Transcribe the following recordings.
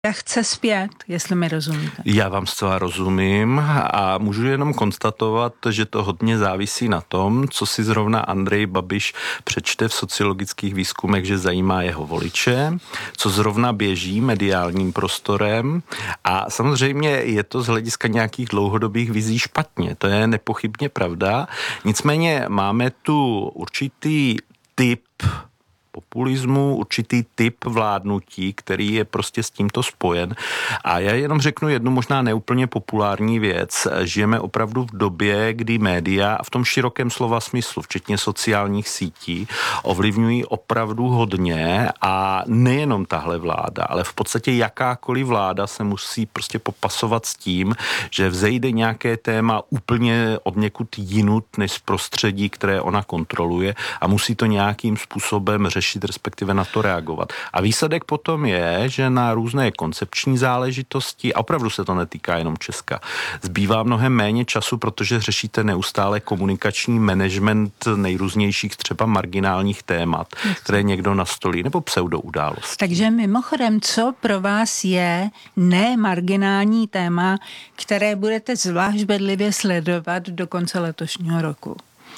chce zpět, jestli mi rozumíte. Já vám zcela rozumím a můžu jenom konstatovat, že to hodně závisí na tom, co si zrovna Andrej Babiš přečte v sociologických výzkumech, že zajímá jeho voliče, co zrovna běží mediálním prostorem a samozřejmě je to z hlediska nějakých dlouhodobých vizí špatně. To je nepochybně pravda. Nicméně máme tu určitý typ populismu, určitý typ vládnutí, který je prostě s tímto spojen. A já jenom řeknu jednu možná neúplně populární věc. Žijeme opravdu v době, kdy média v tom širokém slova smyslu, včetně sociálních sítí, ovlivňují opravdu hodně a nejenom tahle vláda, ale v podstatě jakákoliv vláda se musí prostě popasovat s tím, že vzejde nějaké téma úplně odněkud jinut než z prostředí, které ona kontroluje a musí to nějakým způsobem řešit, respektive na to reagovat. A výsledek potom je, že na různé koncepční záležitosti, a opravdu se to netýká jenom Česka, zbývá mnohem méně času, protože řešíte neustále komunikační management nejrůznějších třeba marginálních témat, které někdo nastolí, nebo pseudoudálosti. Takže mimochodem, co pro vás je nemarginální téma, které budete zvlášť bedlivě sledovat do konce letošního roku?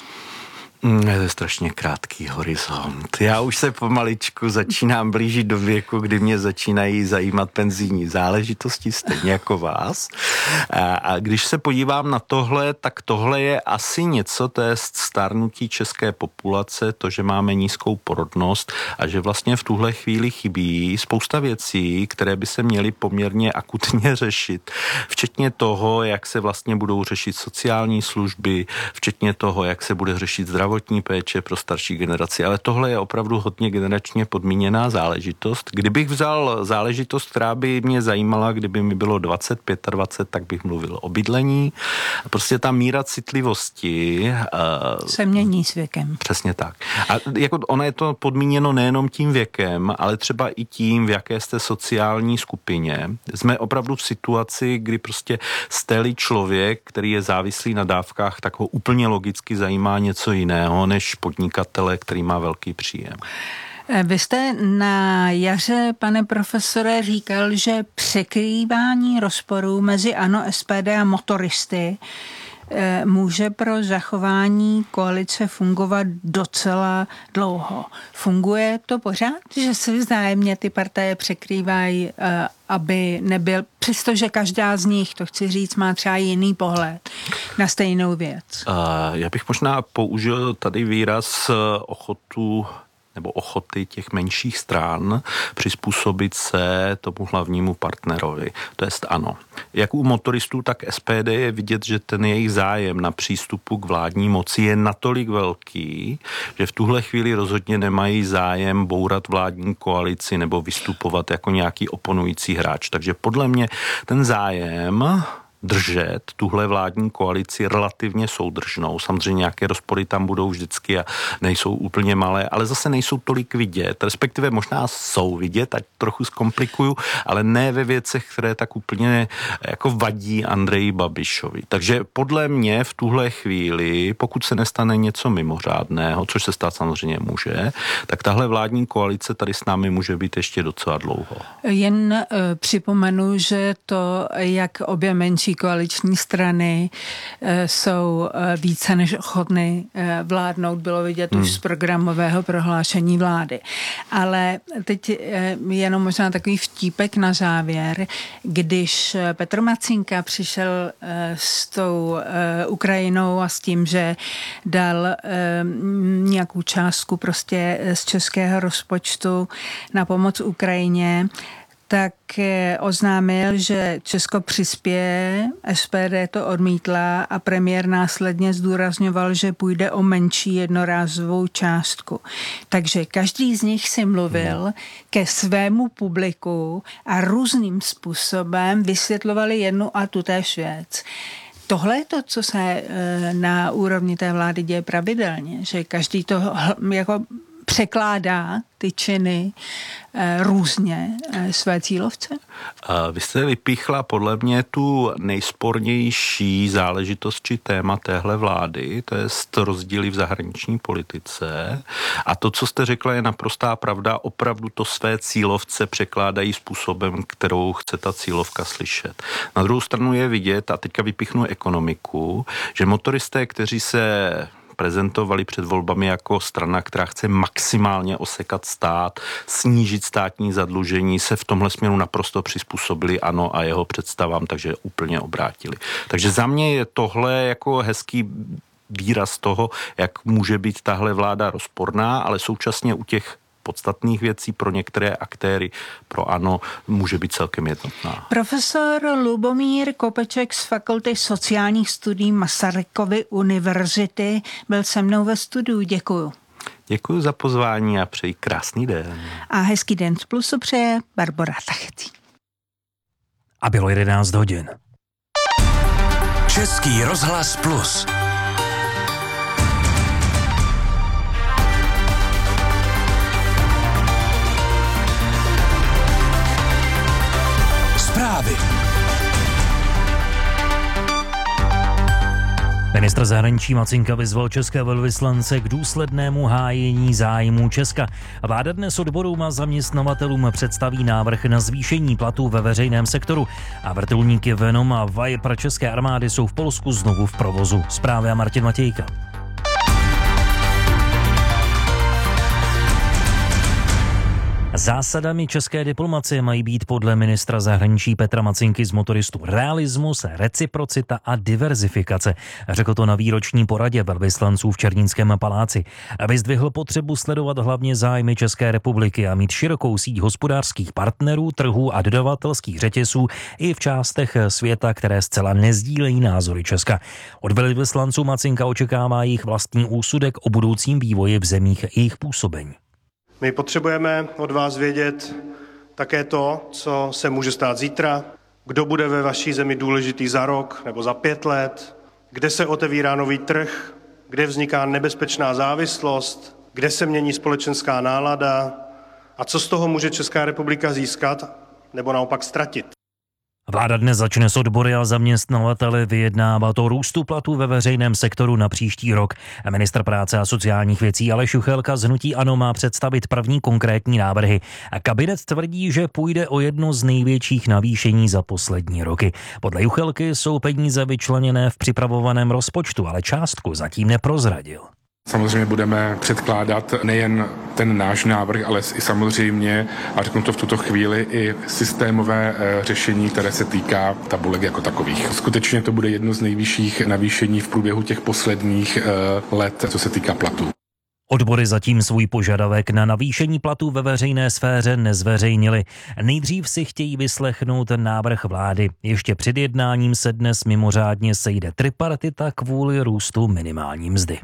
To je strašně krátký horizont. Já už se pomaličku začínám blížit do věku, kdy mě začínají zajímat penzijní záležitosti, stejně jako vás. A když se podívám na tohle, tak tohle je asi něco, to je stárnutí české populace, to, že máme nízkou porodnost a že vlastně v tuhle chvíli chybí spousta věcí, které by se měly poměrně akutně řešit. Včetně toho, jak se vlastně budou řešit sociální služby, včetně toho, jak se bude řešit zdravotní péče pro starší generaci, ale tohle je opravdu hodně generačně podmíněná záležitost. Kdybych vzal záležitost, která by mě zajímala, kdyby mi bylo 25, tak bych mluvil o bydlení. Prostě ta míra citlivosti se mění s věkem. Přesně tak. A jako ono je to podmíněno nejenom tím věkem, ale třeba i tím, v jaké jste sociální skupině. Jsme opravdu v situaci, kdy prostě jste-li člověk, který je závislý na dávkách, tak ho úplně logicky zajímá něco jiného než podnikatele, který má velký příjem. Vy jste na jaře, pane profesore, říkal, že překrývání rozporů mezi ANO, SPD a motoristy může pro zachování koalice fungovat docela dlouho. Funguje to pořád, že se vzájemně ty partaje překrývají, aby nebyl, přestože každá z nich, to chci říct, má třeba jiný pohled na stejnou věc? Já bych možná použil tady výraz ochoty těch menších stran přizpůsobit se tomu hlavnímu partnerovi. To jest ANO. Jak u motoristů, tak SPD je vidět, že ten jejich zájem na přístupu k vládní moci je natolik velký, že v tuhle chvíli rozhodně nemají zájem bourat vládní koalici nebo vystupovat jako nějaký oponující hráč. Takže podle mě ten zájem držet tuhle vládní koalici relativně soudržnou. Samozřejmě nějaké rozpory tam budou vždycky a nejsou úplně malé, ale zase nejsou tolik vidět, respektive možná jsou vidět, ať trochu zkomplikuju, ale ne ve věcech, které tak úplně jako vadí Andreji Babišovi. Takže podle mě v tuhle chvíli, pokud se nestane něco mimořádného, což se stát samozřejmě může, tak tahle vládní koalice tady s námi může být ještě docela dlouho. Jen připomenu, že to, jak obě menší koaliční strany jsou více než ochotny vládnout, bylo vidět už z programového prohlášení vlády. Ale teď jenom možná takový vtípek na závěr, když Petr Macínka přišel s tou Ukrajinou a s tím, že dal nějakou částku prostě z českého rozpočtu na pomoc Ukrajině, tak oznámil, že Česko přispěje, SPD to odmítla a premiér následně zdůrazňoval, že půjde o menší jednorázovou částku. Takže každý z nich si mluvil ke svému publiku a různým způsobem vysvětlovali jednu a tutéž věc. Tohle je to, co se na úrovni té vlády děje pravidelně, že každý to jako překládá ty činy různě své cílovce? Vy jste vypíchla podle mě tu nejspornější záležitost či téma téhle vlády, to je rozdíly v zahraniční politice. A to, co jste řekla, je naprostá pravda. Opravdu to své cílovce překládají způsobem, kterou chce ta cílovka slyšet. Na druhou stranu je vidět, a teďka vypíchnu ekonomiku, že motoristé, kteří se prezentovali před volbami jako strana, která chce maximálně osekat stát, snížit státní zadlužení, se v tomhle směru naprosto přizpůsobili ANO a jeho představám, takže úplně obrátili. Takže za mě je tohle jako hezký výraz toho, jak může být tahle vláda rozporná, ale současně u těch podstatných věcí pro některé aktéry, pro ANO, může být celkem jednotná. Profesor Lubomír Kopeček z Fakulty sociálních studií Masarykovy univerzity byl se mnou ve studiu. Děkuju. Děkuji za pozvání a přeji krásný den. A hezký den z Plusu přeje Barbora Tachecí. A bylo 11 hodin. Český rozhlas Plus. Zprávy. Ministr zahraničí Macinka vyzval české velvyslance k důslednému hájení zájmů Česka. Vláda dnes odborům a zaměstnavatelům představí návrh na zvýšení platů ve veřejném sektoru a vrtulníky Venom a Viper české armády jsou v Polsku znovu v provozu. Zprávy a Martin Matějka. Zásadami české diplomacie mají být podle ministra zahraničí Petra Macinky z motoristů realismus, reciprocita a diverzifikace. Řekl to na výroční poradě velvyslanců v Černínském paláci. Vyzdvihl potřebu sledovat hlavně zájmy České republiky a mít širokou síť hospodářských partnerů, trhů a dodavatelských řetězů i v částech světa, které zcela nezdílejí názory Česka. Od velvyslanců Macinka očekává jejich vlastní úsudek o budoucím vývoji v zemích jejich působení. My potřebujeme od vás vědět také to, co se může stát zítra, kdo bude ve vaší zemi důležitý za rok nebo za 5 let, kde se otevírá nový trh, kde vzniká nebezpečná závislost, kde se mění společenská nálada a co z toho může Česká republika získat nebo naopak ztratit. Vláda dnes začne s odbory a zaměstnavateli vyjednávat o růstu platů ve veřejném sektoru na příští rok. Ministr práce a sociálních věcí Aleš Juchelka z hnutí ANO má představit první konkrétní návrhy. Kabinet tvrdí, že půjde o jedno z největších navýšení za poslední roky. Podle Juchelky jsou peníze vyčleněné v připravovaném rozpočtu, ale částku zatím neprozradil. Samozřejmě budeme předkládat nejen ten náš návrh, ale i samozřejmě, a řeknu to v tuto chvíli, i systémové řešení, které se týká tabulek jako takových. Skutečně to bude jedno z nejvyšších navýšení v průběhu těch posledních let, co se týká platů. Odbory zatím svůj požadavek na navýšení platů ve veřejné sféře nezveřejnili. Nejdřív si chtějí vyslechnout návrh vlády. Ještě před jednáním se dnes mimořádně sejde tripartita kvůli růstu minimální mzdy.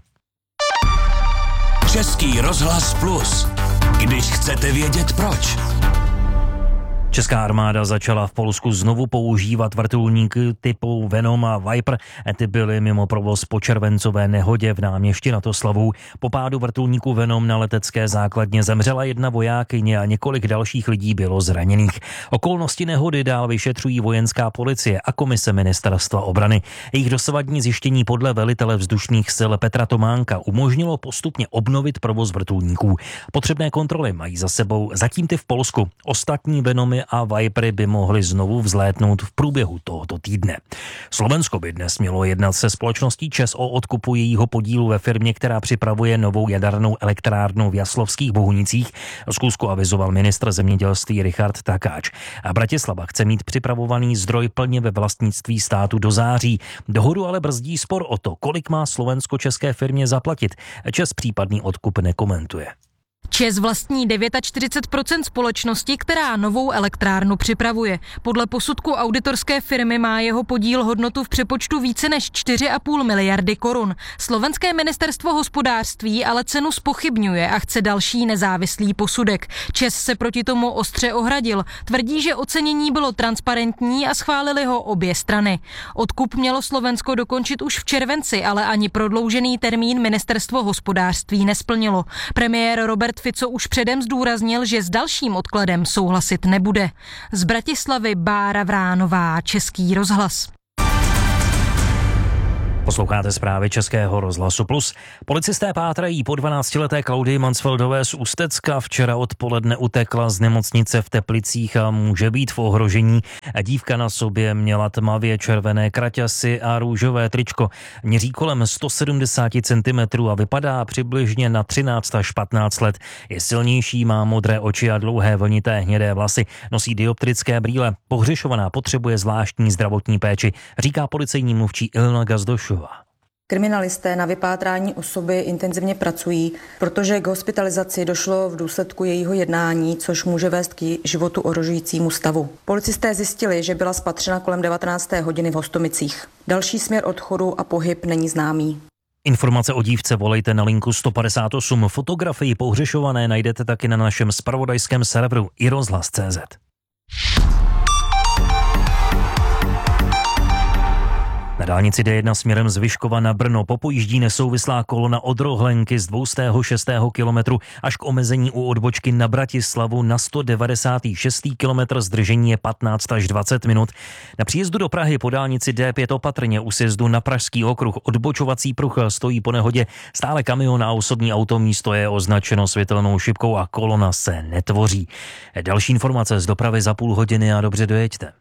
Český rozhlas Plus. Když chcete vědět proč. Česká armáda začala v Polsku znovu používat vrtulníky typu Venom a Viper. Ty byly mimo provoz po červencové nehodě v Náměšti nad Oslavou. Po pádu vrtulníku Venom na letecké základně zemřela jedna vojákyně a několik dalších lidí bylo zraněných. Okolnosti nehody dál vyšetřují vojenská policie a komise ministerstva obrany. Jejich dosavadní zjištění podle velitele vzdušných sil Petra Tománka umožnilo postupně obnovit provoz vrtulníků. Potřebné kontroly mají za sebou zatím ty v Polsku. Ostatní Venomy a Vipery by mohly znovu vzlétnout v průběhu tohoto týdne. Slovensko by dnes mělo jednat se společností ČEZ o odkupu jejího podílu ve firmě, která připravuje novou jadernou elektrárnu v Jaslovských Bohunicích. Zkusku avizoval ministr zemědělství Richard Takáč. A Bratislava chce mít připravovaný zdroj plně ve vlastnictví státu do září. Dohodu ale brzdí spor o to, kolik má Slovensko české firmě zaplatit. ČEZ případný odkup nekomentuje. ČEZ vlastní 49% společnosti, která novou elektrárnu připravuje. Podle posudku auditorské firmy má jeho podíl hodnotu v přepočtu více než 4,5 miliardy korun. Slovenské ministerstvo hospodářství ale cenu zpochybňuje a chce další nezávislý posudek. ČEZ se proti tomu ostře ohradil. Tvrdí, že ocenění bylo transparentní a schválili ho obě strany. Odkup mělo Slovensko dokončit už v červenci, ale ani prodloužený termín ministerstvo hospodářství nesplnilo. Premiér Robert Robert Fico už předem zdůraznil, že s dalším odkladem souhlasit nebude. Z Bratislavy Bára Vránová, Český rozhlas. Posloucháte zprávy Českého rozhlasu Plus. Policisté pátrají po 12leté Klaudii Mansfeldové z Ústecka. Včera odpoledne utekla z nemocnice v Teplicích a může být v ohrožení. Dívka na sobě měla tmavě červené kraťasy a růžové tričko. Měří kolem 170 cm a vypadá přibližně na 13 až 15 let. Je silnější, má modré oči a dlouhé vlnité hnědé vlasy. Nosí dioptrické brýle. Pohřešovaná potřebuje zvláštní zdravotní péči, říká policejní mluvčí Ilona Gazdošová. Kriminalisté na vypátrání osoby intenzivně pracují, protože k hospitalizaci došlo v důsledku jejího jednání, což může vést k životu ohrožujícímu stavu. Policisté zjistili, že byla spatřena kolem 19. hodiny v Hostomicích. Další směr odchodu a pohyb není známý. Informace o dívce volejte na linku 158. Fotografii pohřešované najdete taky na našem zpravodajském serveru iRozhlas.cz. Na dálnici D1 směrem z Vyškova na Brno popojíždí nesouvislá kolona od Rohlenky z 206. kilometru až k omezení u odbočky na Bratislavu na 196. kilometr. Zdržení je 15 až 20 minut. Na příjezdu do Prahy po dálnici D5 opatrně u sjezdu na Pražský okruh odbočovací pruh stojí po nehodě stále kamion a osobní auto. Místo je označeno světelnou šipkou a kolona se netvoří. Další informace z dopravy za půl hodiny a dobře dojeďte.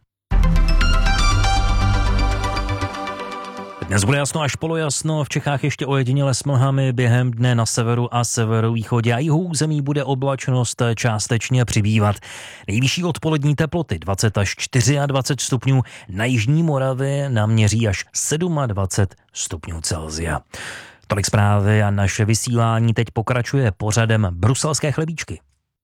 Dnes bude jasno až polojasno, v Čechách ještě ojediněle s mlhami, během dne na severu a severovýchodě a jihu území bude oblačnost částečně přibývat. Nejvyšší odpolední teploty 20 až 24 stupňů, na jižní Moravě naměří až 27 stupňů Celsia. Tolik zprávy a naše vysílání teď pokračuje pořadem Bruselské chlebíčky.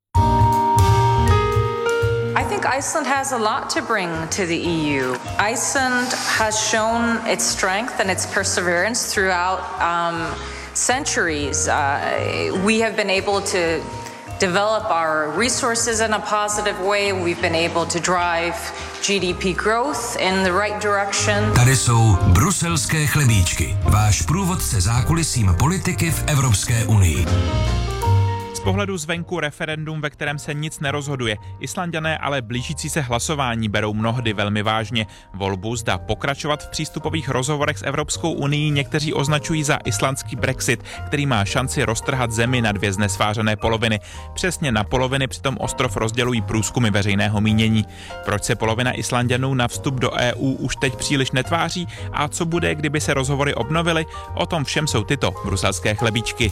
I think Iceland has a lot to bring to the EU. Iceland has shown its strength and its perseverance throughout centuries. We have been able to develop our resources in a positive way. We've been able to drive GDP growth in the right direction. Tady jsou bruselské chlebíčky. Váš průvodce zákulisím politiky v Evropské unii. Z pohledu zvenku referendum, ve kterém se nic nerozhoduje. Islanďané ale blížící se hlasování berou mnohdy velmi vážně. Volbu, zda pokračovat v přístupových rozhovorech s Evropskou unií, někteří označují za islandský Brexit, který má šanci roztrhat zemi na dvě znesvářené poloviny. Přesně na poloviny přitom ostrov rozdělují průzkumy veřejného mínění. Proč se polovina Islanďanů na vstup do EU už teď příliš netváří a co bude, kdyby se rozhovory obnovily? O tom všem jsou tyto bruselské chlebíčky.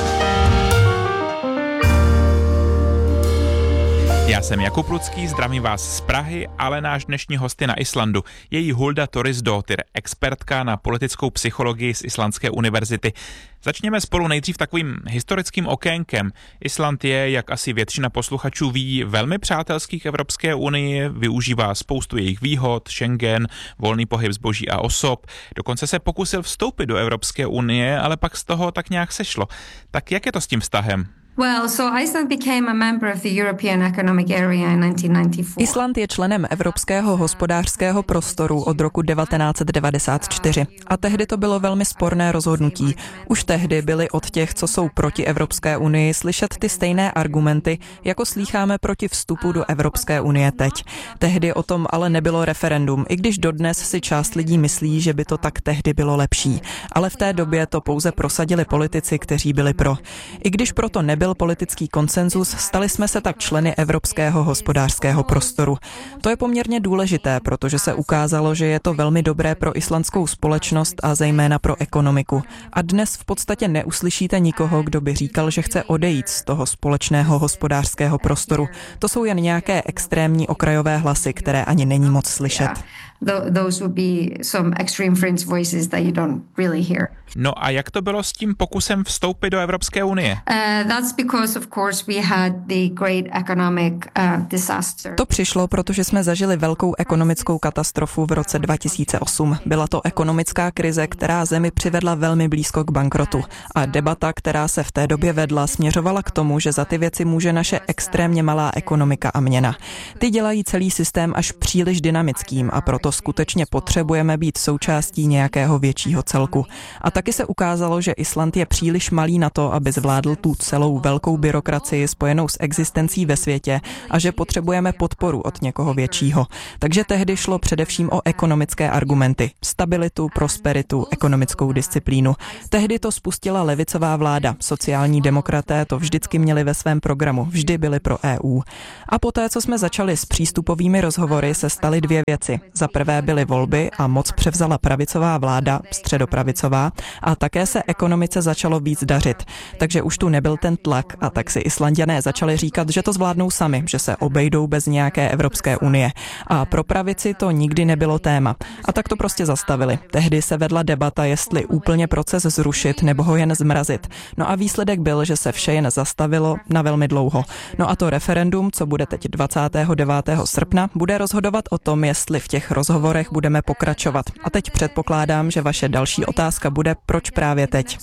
Já jsem Jakub Lucký, zdravím vás z Prahy, ale náš dnešní host je na Islandu. Je jí Hulda Thorisdottir, expertka na politickou psychologii z Islandské univerzity. Začněme spolu nejdřív takovým historickým okénkem. Island je, jak asi většina posluchačů ví, velmi přátelský k Evropské unii, využívá spoustu jejich výhod, Schengen, volný pohyb zboží a osob. Dokonce se pokusil vstoupit do Evropské unie, ale pak z toho tak nějak sešlo. Tak jak je to s tím vztahem? Island je členem Evropského hospodářského prostoru od roku 1994 a tehdy to bylo velmi sporné rozhodnutí. Už tehdy byly od těch, co jsou proti Evropské unii, slyšet ty stejné argumenty, jako slýcháme proti vstupu do Evropské unie teď. Tehdy o tom ale nebylo referendum, i když dodnes si část lidí myslí, že by to tak tehdy bylo lepší. Ale v té době to pouze prosadili politici, kteří byli pro. I když proto nebyl politický konsenzus, stali jsme se tak členy Evropského hospodářského prostoru. To je poměrně důležité, protože se ukázalo, že je to velmi dobré pro islandskou společnost a zejména pro ekonomiku. A dnes v podstatě neuslyšíte nikoho, kdo by říkal, že chce odejít z toho společného hospodářského prostoru. To jsou jen nějaké extrémní okrajové hlasy, které ani není moc slyšet. Those would be some extreme fringe voices that you don't really hear. No a jak to bylo s tím pokusem vstoupit do Evropské unie? That's because of course we had the great economic disaster. To přišlo, protože jsme zažili velkou ekonomickou katastrofu v roce 2008. Byla to ekonomická krize, která zemi přivedla velmi blízko k bankrotu. A debata, která se v té době vedla, směřovala k tomu, že za ty věci může naše extrémně malá ekonomika a měna. Ty dělají celý systém až příliš dynamickým a proto skutečně potřebujeme být součástí nějakého většího celku. A taky se ukázalo, že Island je příliš malý na to, aby zvládl tu celou velkou byrokracii spojenou s existencí ve světě a že potřebujeme podporu od někoho většího. Takže tehdy šlo především o ekonomické argumenty, stabilitu, prosperitu, ekonomickou disciplínu. Tehdy to spustila levicová vláda. Sociální demokraté to vždycky měli ve svém programu, vždy byli pro EU. A poté, co jsme začali s přístupovými rozhovory, se staly dvě věci. Za prvé byly volby a moc převzala pravicová vláda, středopravicová, a také se ekonomice začalo víc dařit. Takže už tu nebyl ten tlak a tak si Islanďané začali říkat, že to zvládnou sami, že se obejdou bez nějaké Evropské unie. A pro pravici to nikdy nebylo téma. A tak to prostě zastavili. Tehdy se vedla debata, jestli úplně proces zrušit nebo ho jen zmrazit. No a výsledek byl, že se vše jen zastavilo na velmi dlouho. No a to referendum, co bude teď 29. srpna, bude rozhodovat o tom, jestli v těch rozhovorech budeme pokračovat. A teď předpokládám, že vaše další otázka bude, proč právě teď.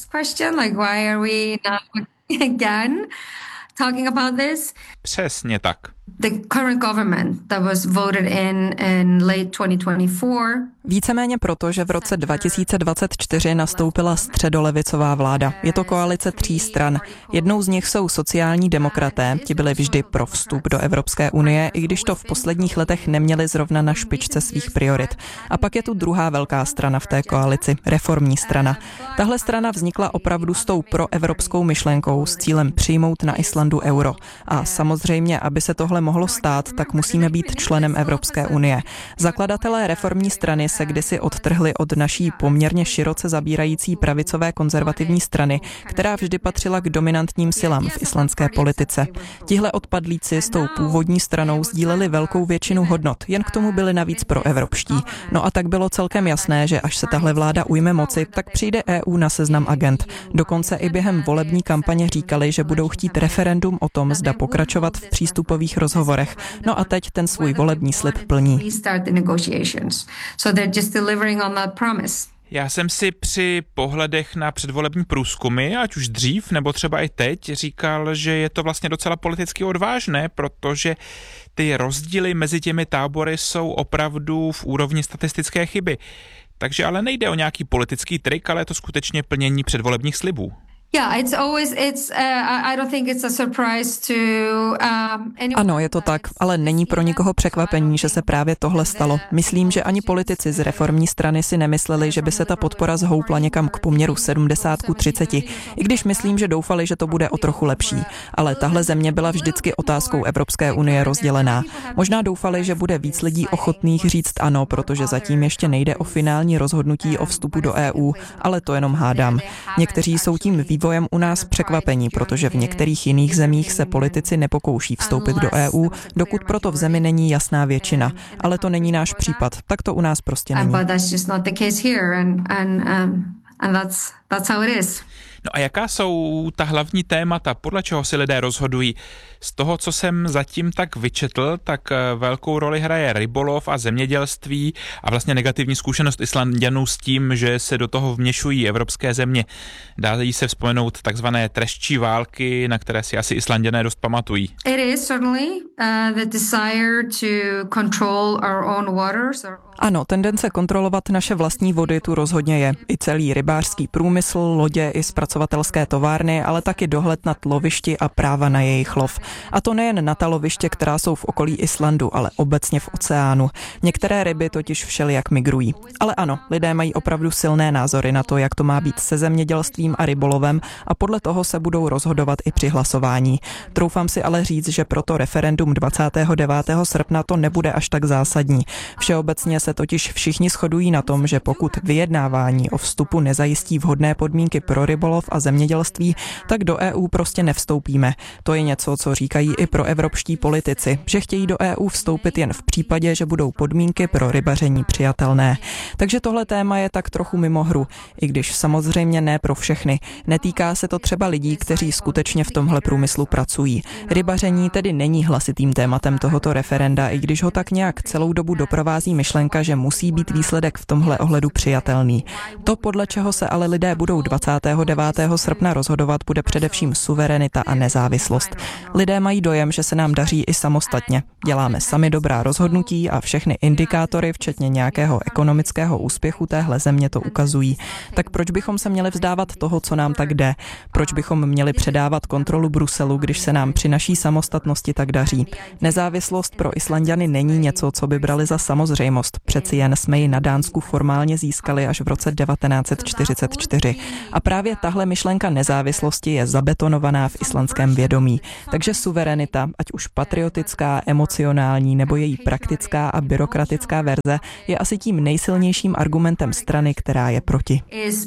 Talking about this. Přesně tak. The current government that was voted in late 2024. Víceméně proto, že v roce 2024 nastoupila středolevicová vláda. Je to koalice 3 stran. Jednou z nich jsou sociální demokraté, ti byli vždy pro vstup do Evropské unie, i když to v posledních letech neměli zrovna na špičce svých priorit. A pak je tu druhá velká strana v té koalici, reformní strana. Tahle strana vznikla opravdu s tou proevropskou myšlenkou s cílem přijmout na Islandu euro. A samozřejmě, aby se tohle mohlo stát, tak musíme být členem Evropské unie. Zakladatelé reformní strany se kdysi odtrhli od naší poměrně široce zabírající pravicové konzervativní strany, která vždy patřila k dominantním silám v islandské politice. Tihle odpadlíci s tou původní stranou sdíleli velkou většinu hodnot, jen k tomu byli navíc proevropští. No a tak bylo celkem jasné, že až se tahle vláda ujme moci, tak přijde EU na seznam agend. Dokonce i během volební kampaně říkali, že budou chtít referendum o tom, zda pokračovat v přístupových rozhovorech. No a teď ten svůj volební slib plní. Já jsem si při pohledech na předvolební průzkumy, ať už dřív nebo třeba i teď, říkal, že je to vlastně docela politicky odvážné, protože ty rozdíly mezi těmi tábory jsou opravdu v úrovni statistické chyby. Takže ale nejde o nějaký politický trik, ale je to skutečně plnění předvolebních slibů. Ano, je to tak, ale není pro nikoho překvapení, že se právě tohle stalo. Myslím, že ani politici z reformní strany si nemysleli, že by se ta podpora zhoupla někam k poměru 70:30, i když myslím, že doufali, že to bude o trochu lepší. Ale tahle země byla vždycky otázkou Evropské unie rozdělená. Možná doufali, že bude víc lidí ochotných říct ano, protože zatím ještě nejde o finální rozhodnutí o vstupu do EU, ale to jenom hádám. Někteří jsou tím vývojem u nás překvapení, protože v některých jiných zemích se politici nepokouší vstoupit do EU, dokud proto v zemi není jasná většina. Ale to není náš případ, tak to u nás prostě není. No a jaká jsou ta hlavní témata, podle čeho si lidé rozhodují? Z toho, co jsem zatím tak vyčetl, tak velkou roli hraje rybolov a zemědělství a vlastně negativní zkušenost Islanďanů s tím, že se do toho vměšují evropské země. Dají se vzpomenout takzvané treští války, na které si asi Islanďané dost pamatují. It is certainly the desire to control our own waters. Ano, tendence kontrolovat naše vlastní vody tu rozhodně je. I celý rybářský průmysl, lodě i zpracovatelské továrny, ale taky dohled nad lovišti a práva na jejich lov. A to nejen na ta loviště, která jsou v okolí Islandu, ale obecně v oceánu. Některé ryby totiž všelijak migrují. Ale ano, lidé mají opravdu silné názory na to, jak to má být se zemědělstvím a rybolovem a podle toho se budou rozhodovat i při hlasování. Troufám si ale říct, že proto referendum 29. srpna to nebude až tak zásadní. Všeobecně se totiž všichni shodují na tom, že pokud vyjednávání o vstupu nezajistí vhodné podmínky pro rybolov a zemědělství, tak do EU prostě nevstoupíme. To je něco, co říkají i proevropští politici, že chtějí do EU vstoupit jen v případě, že budou podmínky pro rybaření přijatelné. Takže tohle téma je tak trochu mimo hru, i když samozřejmě ne pro všechny. Netýká se to třeba lidí, kteří skutečně v tomhle průmyslu pracují. Rybaření tedy není hlasitým tématem tohoto referenda, i když ho tak nějak celou dobu doprovází myšlenka, že musí být výsledek v tomhle ohledu přijatelný. To, podle čeho se ale lidé budou 29. 10. srpna rozhodovat bude především suverenita a nezávislost. Lidé mají dojem, že se nám daří i samostatně. Děláme sami dobrá rozhodnutí a všechny indikátory, včetně nějakého ekonomického úspěchu téhle země, to ukazují. Tak proč bychom se měli vzdávat toho, co nám tak jde? Proč bychom měli předávat kontrolu Bruselu, když se nám při naší samostatnosti tak daří? Nezávislost pro Islanďany není něco, co by brali za samozřejmost. Přeci jen jsme ji na Dánsku formálně získali až v roce 1944. A právě tahle myšlenka nezávislosti je zabetonovaná v islandském vědomí. Takže suverenita, ať už patriotická, emocionální nebo její praktická a byrokratická verze, je asi tím nejsilnějším argumentem strany, která je proti.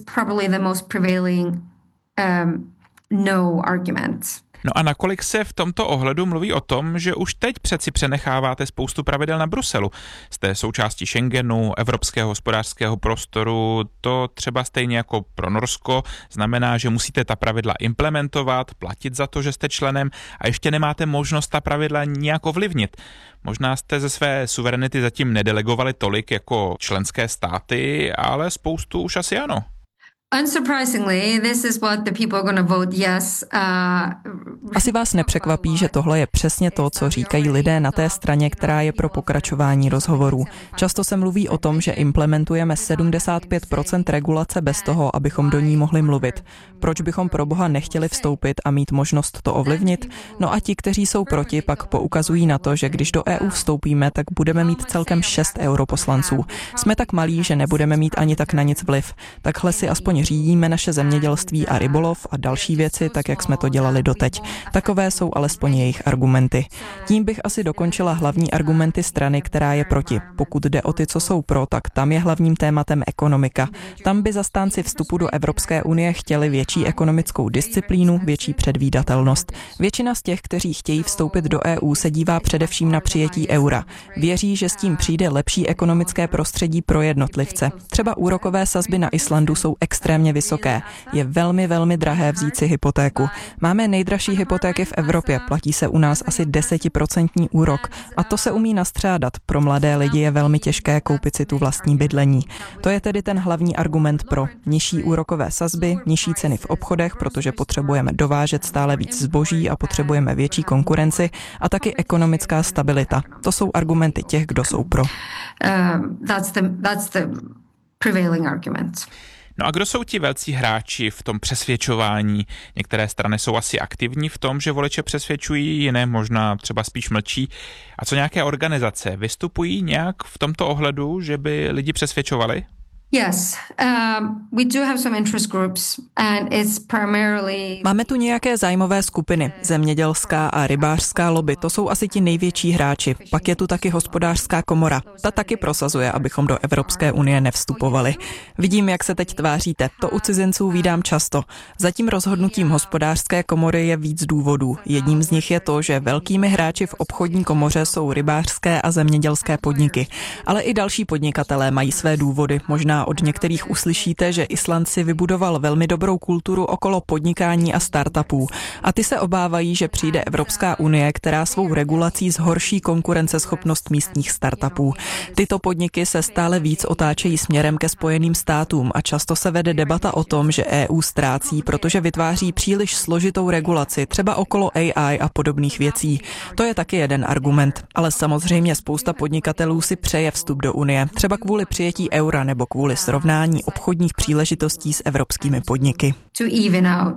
No a nakolik se v tomto ohledu mluví o tom, že už teď přeci přenecháváte spoustu pravidel na Bruselu? Jste součástí Schengenu, Evropského hospodářského prostoru, to třeba stejně jako pro Norsko znamená, že musíte ta pravidla implementovat, platit za to, že jste členem a ještě nemáte možnost ta pravidla nějak ovlivnit. Možná jste ze své suverenity zatím nedelegovali tolik jako členské státy, ale spoustu už asi ano. Unsurprisingly, this is what the people are going to vote yes. Asi vás nepřekvapí, že tohle je přesně to, co říkají lidé na té straně, která je pro pokračování rozhovorů. Často se mluví o tom, že implementujeme 75% regulace bez toho, abychom do ní mohli mluvit. Proč bychom pro boha nechtěli vstoupit a mít možnost to ovlivnit? No a ti, kteří jsou proti, pak poukazují na to, že když do EU vstoupíme, tak budeme mít celkem 6 europoslanců. Jsme tak malí, že nebudeme mít ani tak na nic vliv. Takhle si aspoň řídíme naše zemědělství a rybolov a další věci, tak jak jsme to dělali doteď. Takové jsou alespoň jejich argumenty. Tím bych asi dokončila hlavní argumenty strany, která je proti. Pokud jde o ty, co jsou pro, tak tam je hlavním tématem ekonomika. Tam by zastánci vstupu do Evropské unie chtěli větší ekonomickou disciplínu, větší předvídatelnost. Většina z těch, kteří chtějí vstoupit do EU, se dívá především na přijetí eura. Věří, že s tím přijde lepší ekonomické prostředí pro jednotlivce. Třeba úrokové sazby na Islandu jsou extrémně vysoké. Je velmi, velmi drahé vzít si hypotéku. Máme nejdražší hypotéky v Evropě, platí se u nás asi 10% úrok a to se umí nastřádat. Pro mladé lidi je velmi těžké koupit si tu vlastní bydlení. To je tedy ten hlavní argument pro nižší úrokové sazby, nižší ceny v obchodech, protože potřebujeme dovážet stále víc zboží a potřebujeme větší konkurenci a taky ekonomická stabilita. To jsou argumenty těch, kdo jsou pro. That's the prevailing argument. No a kdo jsou ti velcí hráči v tom přesvědčování? Některé strany jsou asi aktivní v tom, že voliče přesvědčují, jiné možná třeba spíš mlčí. A co nějaké organizace? Vystupují nějak v tomto ohledu, že by lidi přesvědčovali? Yes, we do have some interest groups and it's primarily... Máme tu nějaké zájmové skupiny, zemědělská a rybářská lobby, to jsou asi ti největší hráči. Pak je tu taky hospodářská komora, ta taky prosazuje, abychom do Evropské unie nevstupovali. Vidím, jak se teď tváříte, to u cizinců vídám často. Za tím rozhodnutím hospodářské komory je víc důvodů. Jedním z nich je to, že velkými hráči v obchodní komoře jsou rybářské a zemědělské podniky. Ale i další podnikatelé mají své důvody, možná od některých uslyšíte, že Island si vybudoval velmi dobrou kulturu okolo podnikání a startupů. A ty se obávají, že přijde Evropská unie, která svou regulací zhorší konkurenceschopnost místních startupů. Tyto podniky se stále víc otáčejí směrem ke Spojeným státům a často se vede debata o tom, že EU ztrácí, protože vytváří příliš složitou regulaci, třeba okolo AI a podobných věcí. To je taky jeden argument, ale samozřejmě spousta podnikatelů si přeje vstup do Unie, třeba kvůli přijetí eura nebo kvůli srovnání obchodních příležitostí s evropskými podniky. To even out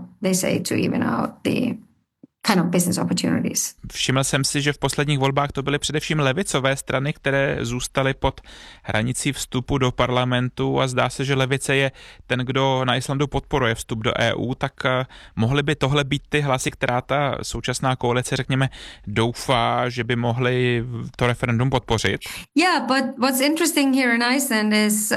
the kind of business opportunities. Všiml jsem si, že v posledních volbách to byly především levicové strany, které zůstaly pod hranicí vstupu do parlamentu a zdá se, že levice je ten, kdo na Islandu podporuje vstup do EU, tak mohly by tohle být ty hlasy, která ta současná koalice, řekněme, doufá, že by mohly to referendum podpořit? Yeah, but what's interesting here in Iceland is,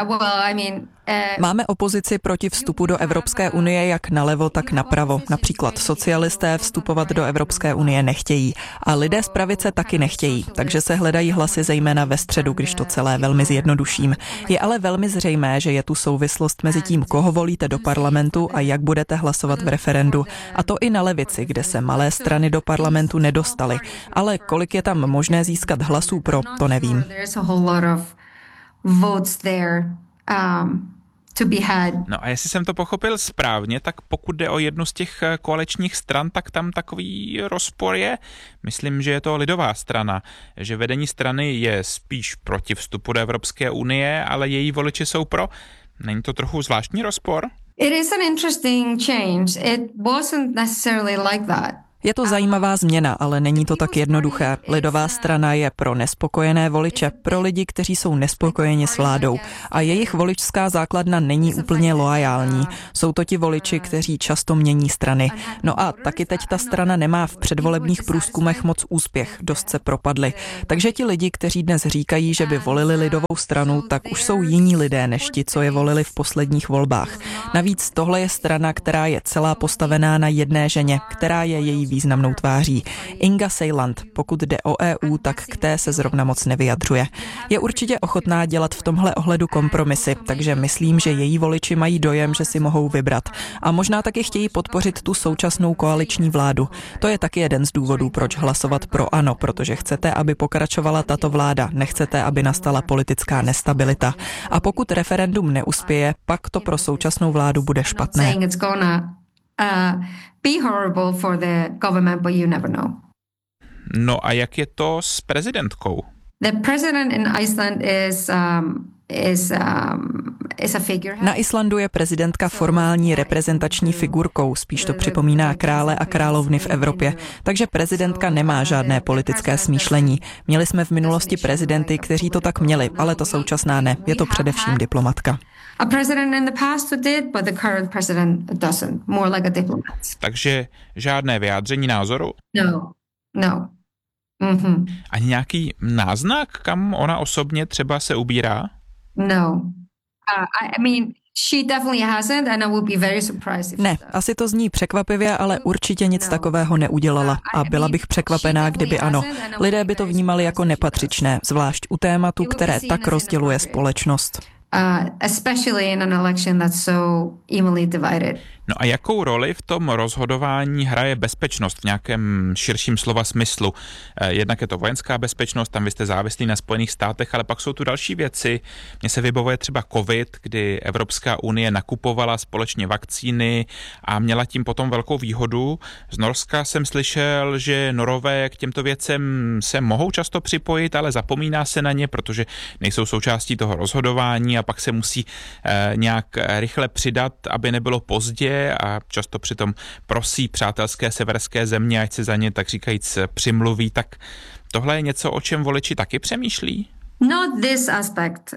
Máme opozici proti vstupu do Evropské unie jak nalevo, tak napravo. Například socialisté vstupovat do Evropské unie nechtějí a lidé z pravice taky nechtějí, takže se hledají hlasy zejména ve středu, když to celé velmi zjednoduším. Je ale velmi zřejmé, že je tu souvislost mezi tím, koho volíte do parlamentu a jak budete hlasovat v referendu. A to i na levici, kde se malé strany do parlamentu nedostaly. Ale kolik je tam možné získat hlasů pro, to nevím. to be had. No a jestli jsem to pochopil správně, tak pokud jde o jednu z těch koaličních stran, tak tam takový rozpor je. Myslím, že je to lidová strana, že vedení strany je spíš proti vstupu do Evropské unie, ale její voliči jsou pro. Není to trochu zvláštní rozpor? It is an interesting change. It wasn't necessarily like that. Je to zajímavá změna, ale není to tak jednoduché. Lidová strana je pro nespokojené voliče, pro lidi, kteří jsou nespokojeni s vládou. A jejich voličská základna není úplně loajální. Jsou to ti voliči, kteří často mění strany. No a taky teď ta strana nemá v předvolebních průzkumech moc úspěch, dost se propadli. Takže ti lidi, kteří dnes říkají, že by volili lidovou stranu, tak už jsou jiní lidé než ti, co je volili v posledních volbách. Navíc tohle je strana, která je celá postavená na jedné ženě, která je její významnou tváří. Inga Seiland, pokud jde o EU, tak k té se zrovna moc nevyjadřuje. Je určitě ochotná dělat v tomhle ohledu kompromisy, takže myslím, že její voliči mají dojem, že si mohou vybrat. A možná taky chtějí podpořit tu současnou koaliční vládu. To je taky jeden z důvodů, proč hlasovat pro ANO, protože chcete, aby pokračovala tato vláda, nechcete, aby nastala politická nestabilita. A pokud referendum neuspěje, pak to pro současnou vládu bude špatné. Be horrible for the government, but you never know. No a jak je to s prezidentkou? The president in Iceland is a figure. Na Islandu je prezidentka formální reprezentační figurkou, spíš to připomíná krále a královny v Evropě. Takže prezidentka nemá žádné politické smýšlení. Měli jsme v minulosti prezidenty, kteří to tak měli, ale ta současná ne. Je to především diplomatka. A president in the past did, but the current president doesn't. More like a diplomat. Takže žádné vyjádření názoru? No. Mm-hmm. Ani nějaký náznak, kam ona osobně třeba se ubírá? No. I mean, she definitely hasn't and I would be very surprised. Ne, asi to zní překvapivě, ale určitě nic takového neudělala. A byla bych překvapená, kdyby ano. Lidé by to vnímali jako nepatřičné, zvlášť u tématu, které tak rozděluje společnost. Especially in an election that's so evenly divided. No a jakou roli v tom rozhodování hraje bezpečnost v nějakém širším slova smyslu? Jednak je to vojenská bezpečnost, tam vy jste závislí na Spojených státech, ale pak jsou tu další věci. Mně se vybavuje třeba COVID, kdy Evropská unie nakupovala společně vakcíny a měla tím potom velkou výhodu. Z Norska jsem slyšel, že Norové k těmto věcem se mohou často připojit, ale zapomíná se na ně, protože nejsou součástí toho rozhodování a pak se musí nějak rychle přidat, aby nebylo pozdě, a často přitom prosí přátelské severské země, ať se za ně tak říkajíc přimluví. Tak tohle je něco, o čem voliči taky přemýšlí? Not this aspect.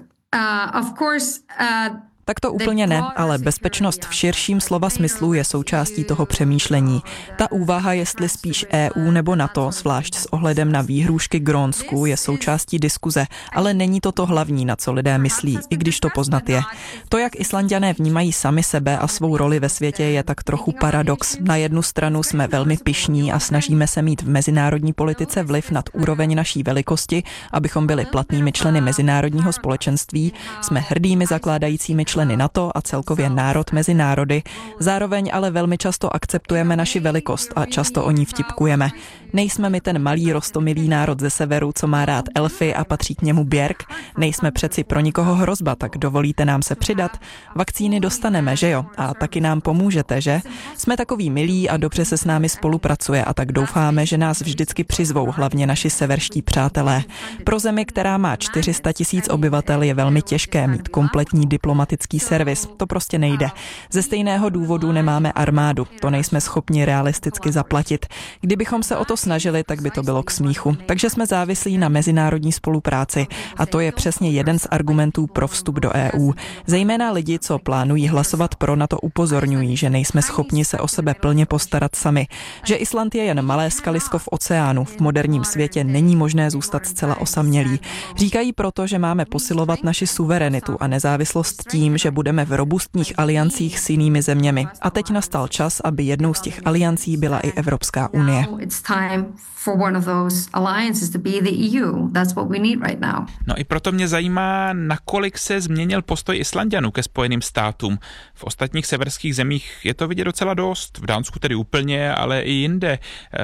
Of course, Tak to úplně ne, ale bezpečnost v širším slova smyslu je součástí toho přemýšlení. Ta úvaha, jestli spíš EU nebo NATO, zvlášť s ohledem na výhrůžky Grónsku, je součástí diskuze, ale není to hlavní, na co lidé myslí, i když to poznat je. To, jak Islanďané vnímají sami sebe a svou roli ve světě, je tak trochu paradox. Na jednu stranu jsme velmi pyšní a snažíme se mít v mezinárodní politice vliv nad úroveň naší velikosti, abychom byli platnými členy mezinárodního společenství, jsme hrdými zakládajícími členy NATO a celkově národ mezi národy, zároveň ale velmi často akceptujeme naši velikost a často o ní vtipkujeme. Nejsme my ten malý roztomilý národ ze severu, co má rád elfy a patří k němu Björk, nejsme přeci pro nikoho hrozba, tak dovolíte nám se přidat? Vakcíny dostaneme, že jo? A taky nám pomůžete, že? Jsme takový milí a dobře se s námi spolupracuje a tak doufáme, že nás vždycky přizvou, hlavně naši severští přátelé. Pro zemi, která má 400 000 obyvatel, je velmi těžké mít kompletní diplomatický servis. To prostě nejde. Ze stejného důvodu nemáme armádu. To nejsme schopni realisticky zaplatit. Kdybychom se o to snažili, tak by to bylo k smíchu. Takže jsme závislí na mezinárodní spolupráci a to je přesně jeden z argumentů pro vstup do EU. Zejména lidi, co plánují hlasovat pro, na to upozorňují, že nejsme schopni se o sebe plně postarat sami. Že Island je jen malé skalisko v oceánu. V moderním světě není možné zůstat zcela osamělí. Říkají proto, že máme posilovat naši suverenitu a nezávislost tím, že budeme v robustních aliancích s jinými zeměmi. A teď nastal čas, aby jednou z těch aliancí byla i Evropská unie. No i proto mě zajímá, nakolik se změnil postoj Islanďanů ke Spojeným státům. V ostatních severských zemích je to vidět docela dost, v Dánsku tedy úplně, ale i jinde.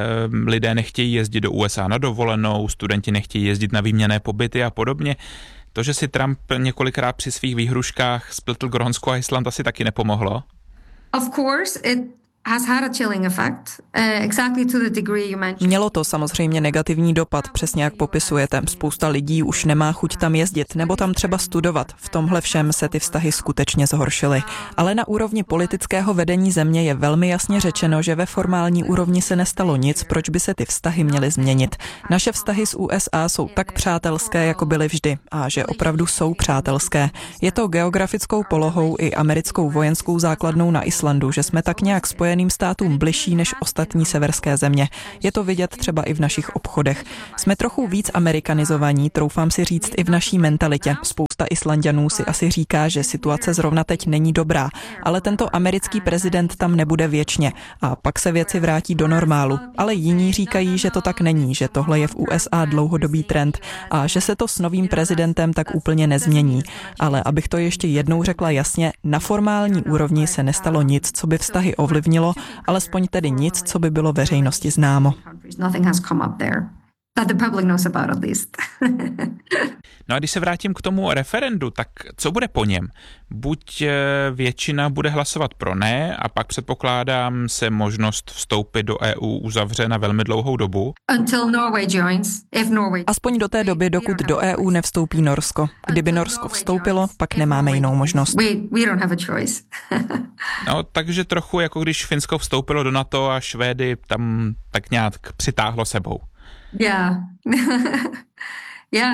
Lidé nechtějí jezdit do USA na dovolenou, studenti nechtějí jezdit na výměnné pobyty a podobně. To, že si Trump několikrát při svých výhruškách spletl Grónsko a Island, asi taky nepomohlo? Of course, it has had a chilling effect, exactly to the degree you mentioned. Mělo to samozřejmě negativní dopad, přesně jak popisujete. Spousta lidí už nemá chuť tam jezdit nebo tam třeba studovat. V tomhle všem se ty vztahy skutečně zhoršily. Ale na úrovni politického vedení země je velmi jasně řečeno, že ve formální úrovni se nestalo nic, proč by se ty vztahy měly změnit. Naše vztahy s USA jsou tak přátelské, jako byly vždy, a že opravdu jsou přátelské. Je to geografickou polohou i americkou vojenskou základnou na Islandu, že jsme tak nějak spojeni státům bližší než ostatní severské země. Je to vidět třeba i v našich obchodech. Jsme trochu víc amerikanizovaní, troufám si říct i v naší mentalitě. Spousta Islanďanů si asi říká, že situace zrovna teď není dobrá, ale tento americký prezident tam nebude věčně a pak se věci vrátí do normálu. Ale jiní říkají, že to tak není, že tohle je v USA dlouhodobý trend a že se to s novým prezidentem tak úplně nezmění. Ale abych to ještě jednou řekla jasně, na formální úrovni se nestalo nic, co by vztahy ovlivnilo, alespoň tedy nic, co by bylo veřejnosti známo. No a když se vrátím k tomu referendu, tak co bude po něm? Buď většina bude hlasovat pro ne a pak předpokládám se možnost vstoupit do EU uzavře na velmi dlouhou dobu. Aspoň do té doby, dokud do EU nevstoupí Norsko. Kdyby Norsko vstoupilo, pak nemáme jinou možnost. No, takže trochu jako když Finsko vstoupilo do NATO a Švédy tam tak nějak přitáhlo sebou. Yeah. Yeah.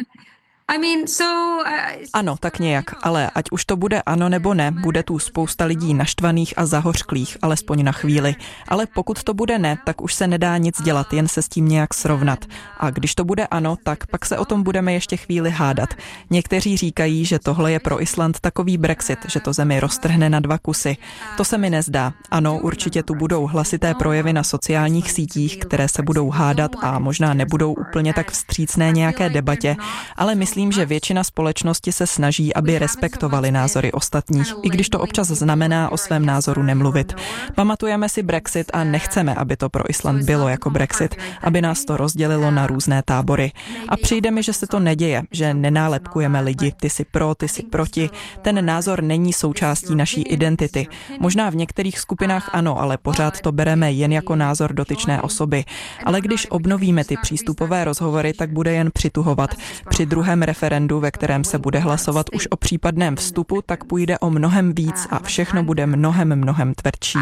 Ano, tak nějak, ale ať už to bude ano nebo ne, bude tu spousta lidí naštvaných a zahořklých, alespoň na chvíli. Ale pokud to bude ne, tak už se nedá nic dělat, jen se s tím nějak srovnat. A když to bude ano, tak pak se o tom budeme ještě chvíli hádat. Někteří říkají, že tohle je pro Island takový Brexit, že to zemi roztrhne na dva kusy. To se mi nezdá. Ano, určitě tu budou hlasité projevy na sociálních sítích, které se budou hádat a možná nebudou úplně tak vstřícné nějaké debatě, ale myslím, že většina společnosti se snaží, aby respektovali názory ostatních, i když to občas znamená o svém názoru nemluvit. Pamatujeme si Brexit a nechceme, aby to pro Island bylo jako Brexit, aby nás to rozdělilo na různé tábory. A přijde mi, že se to neděje, že nenálepkujeme lidi, ty si pro, ty si proti. Ten názor není součástí naší identity. Možná v některých skupinách ano, ale pořád to bereme jen jako názor dotyčné osoby. Ale když obnovíme ty přístupové rozhovory, tak bude jen přituhovat. Při druhém referendu, ve kterém se bude hlasovat už o případném vstupu, tak půjde o mnohem víc a všechno bude mnohem tvrdší.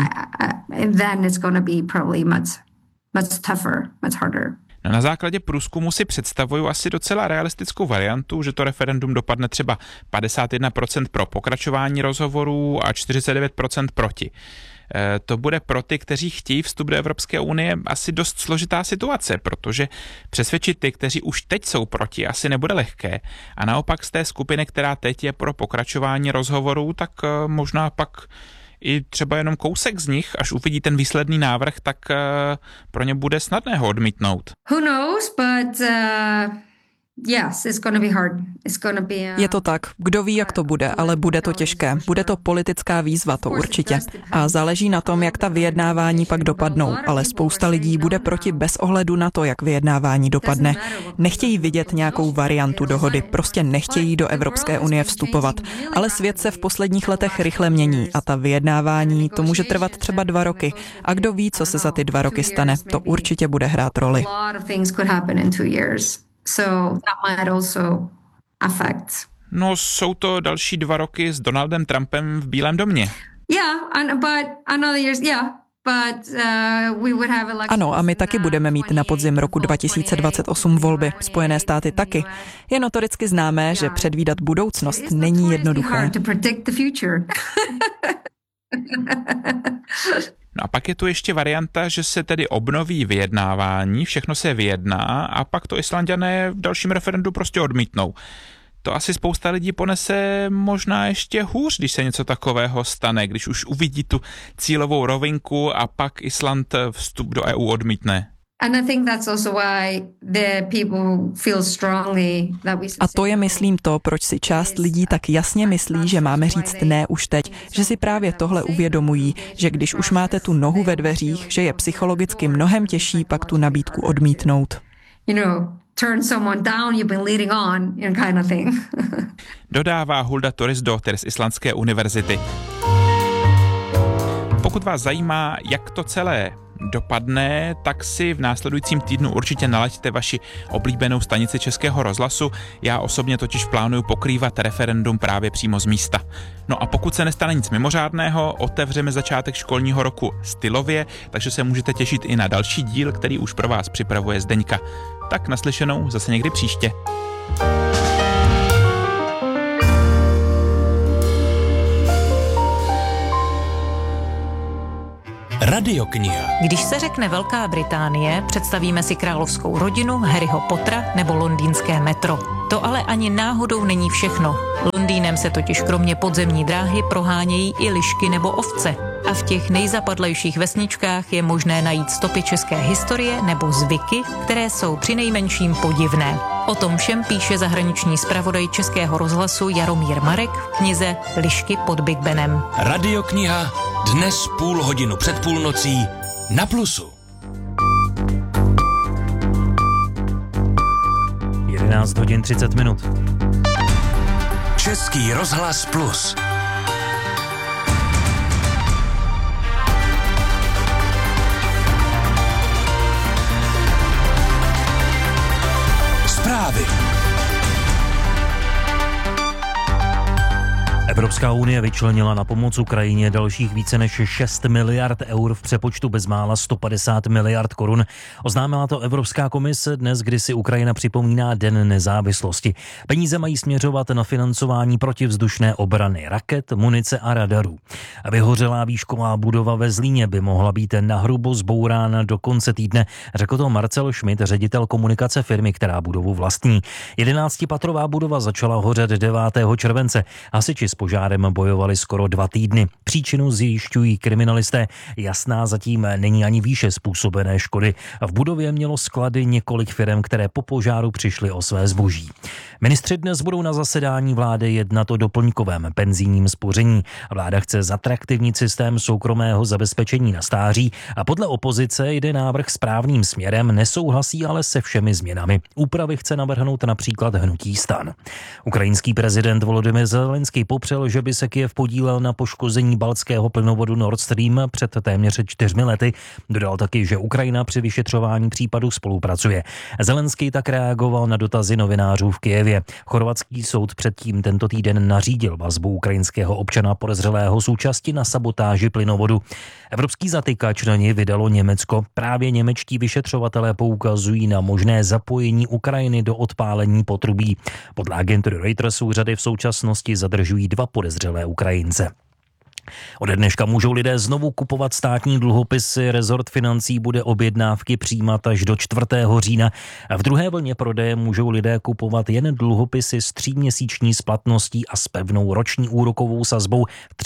No na základě průzkumu si představuju asi docela realistickou variantu, že to referendum dopadne třeba 51% pro pokračování rozhovorů a 49% proti. To bude pro ty, kteří chtějí vstup do Evropské unie, asi dost složitá situace, protože přesvědčit ty, kteří už teď jsou proti, asi nebude lehké. A naopak z té skupiny, která teď je pro pokračování rozhovorů, tak možná pak i třeba jenom kousek z nich, až uvidí ten výsledný návrh, tak pro ně bude snadné ho odmítnout. Who knows, but yes, it's gonna be hard. It's gonna be, Je to tak, kdo ví, jak to bude, ale bude to těžké. Bude to politická výzva, to určitě. A záleží na tom, jak ta vyjednávání pak dopadnou, ale spousta lidí bude proti bez ohledu na to, jak vyjednávání dopadne. Nechtějí vidět nějakou variantu dohody, prostě nechtějí do Evropské unie vstupovat. Ale svět se v posledních letech rychle mění a ta vyjednávání, to může trvat třeba 2 roky. A kdo ví, co se za ty 2 roky stane, to určitě bude hrát roli. So that might also affect. No, jsou to další 2 roky s Donaldem Trumpem v Bílém domě. Ano, a my taky budeme mít na podzim roku 2028 volby. Spojené státy taky. Je notoricky známé, že předvídat budoucnost není jednoduché. No a pak je tu ještě varianta, že se tedy obnoví vyjednávání, všechno se vyjedná a pak to Islanďané v dalším referendu prostě odmítnou. To asi spousta lidí ponese možná ještě hůř, když se něco takového stane, když už uvidí tu cílovou rovinku a pak Island vstup do EU odmítne. A to je, myslím, to, proč si část lidí tak jasně myslí, že máme říct ne už teď, že si právě tohle uvědomují, že když už máte tu nohu ve dveřích, že je psychologicky mnohem těžší pak tu nabídku odmítnout. Turn someone down, you've been leading on, kind of thing. dodává Hulda Thorisdottir z Islandské univerzity. Pokud vás zajímá, jak to celé dopadne, tak si v následujícím týdnu určitě nalaďte vaši oblíbenou stanici Českého rozhlasu. Já osobně totiž plánuju pokrývat referendum právě přímo z místa. No a pokud se nestane nic mimořádného, otevřeme začátek školního roku stylově, takže se můžete těšit i na další díl, který už pro vás připravuje Zdeňka. Tak naslyšenou zase někdy příště. Radiokniha. Když se řekne Velká Británie, představíme si královskou rodinu, Harryho Pottera nebo londýnské metro. To ale ani náhodou není všechno. Londýnem se totiž kromě podzemní dráhy prohánějí i lišky nebo ovce. A v těch nejzapadlejších vesničkách je možné najít stopy české historie nebo zvyky, které jsou přinejmenším podivné. O tom všem píše zahraniční zpravodaj Českého rozhlasu Jaromír Marek v knize Lišky pod Big Benem. Radiokniha dnes 0,5 hodiny před půlnocí na Plusu. 11 hodin 30 minut. Český rozhlas Plus. Zprávy. Evropská unie vyčlenila na pomoc Ukrajině dalších více než 6 miliard eur v přepočtu bezmála 150 miliard korun. Oznámila to Evropská komise dnes, kdy si Ukrajina připomíná Den nezávislosti. Peníze mají směřovat na financování protivzdušné obrany, raket, munice a radarů. Vyhořelá výšková budova ve Zlíně by mohla být nahrubo zbourána do konce týdne, řekl to Marcel Schmidt, ředitel komunikace firmy, která budovu vlastní. 11patrová budova začala hořet 9. července. Hasiči s požárem bojovali skoro 2 týdny. Příčinu zjišťují kriminalisté. Jasná zatím není ani výše způsobené škody. V budově mělo sklady několik firem, které po požáru přišly o své zboží. Ministři dnes budou na zasedání vlády jednat o doplňkovém penzijním spoření. Vláda chce zatraktivnit systém soukromého zabezpečení na stáří a podle opozice jde návrh správným směrem, nesouhlasí ale se všemi změnami. Úpravy chce navrhnout například hnutí STAN. Ukrajinský prezident Volodymyr Zelenský popřel, že by se Kyjev podílel na poškození baltského plynovodu Nord Stream před téměř 4 lety. Dodal taky, že Ukrajina při vyšetřování případu spolupracuje. Zelenský tak reagoval na dotazy novinářů v Kyjevě. Chorvatský soud předtím tento týden nařídil vazbu ukrajinského občana podezřelého z účasti na sabotáži plynovodu. Evropský zatykač na něj vydalo Německo. Právě němečtí vyšetřovatelé poukazují na možné zapojení Ukrajiny do odpálení potrubí. Podle agentury Reuters úřady v současnosti zadržují 2 podezřelé Ukrajince. Ode dneška můžou lidé znovu kupovat státní dluhopisy. Rezort financí bude objednávky přijímat až do 4. října. V druhé vlně prodeje můžou lidé kupovat jen dluhopisy s 3měsíční splatností a s pevnou roční úrokovou sazbou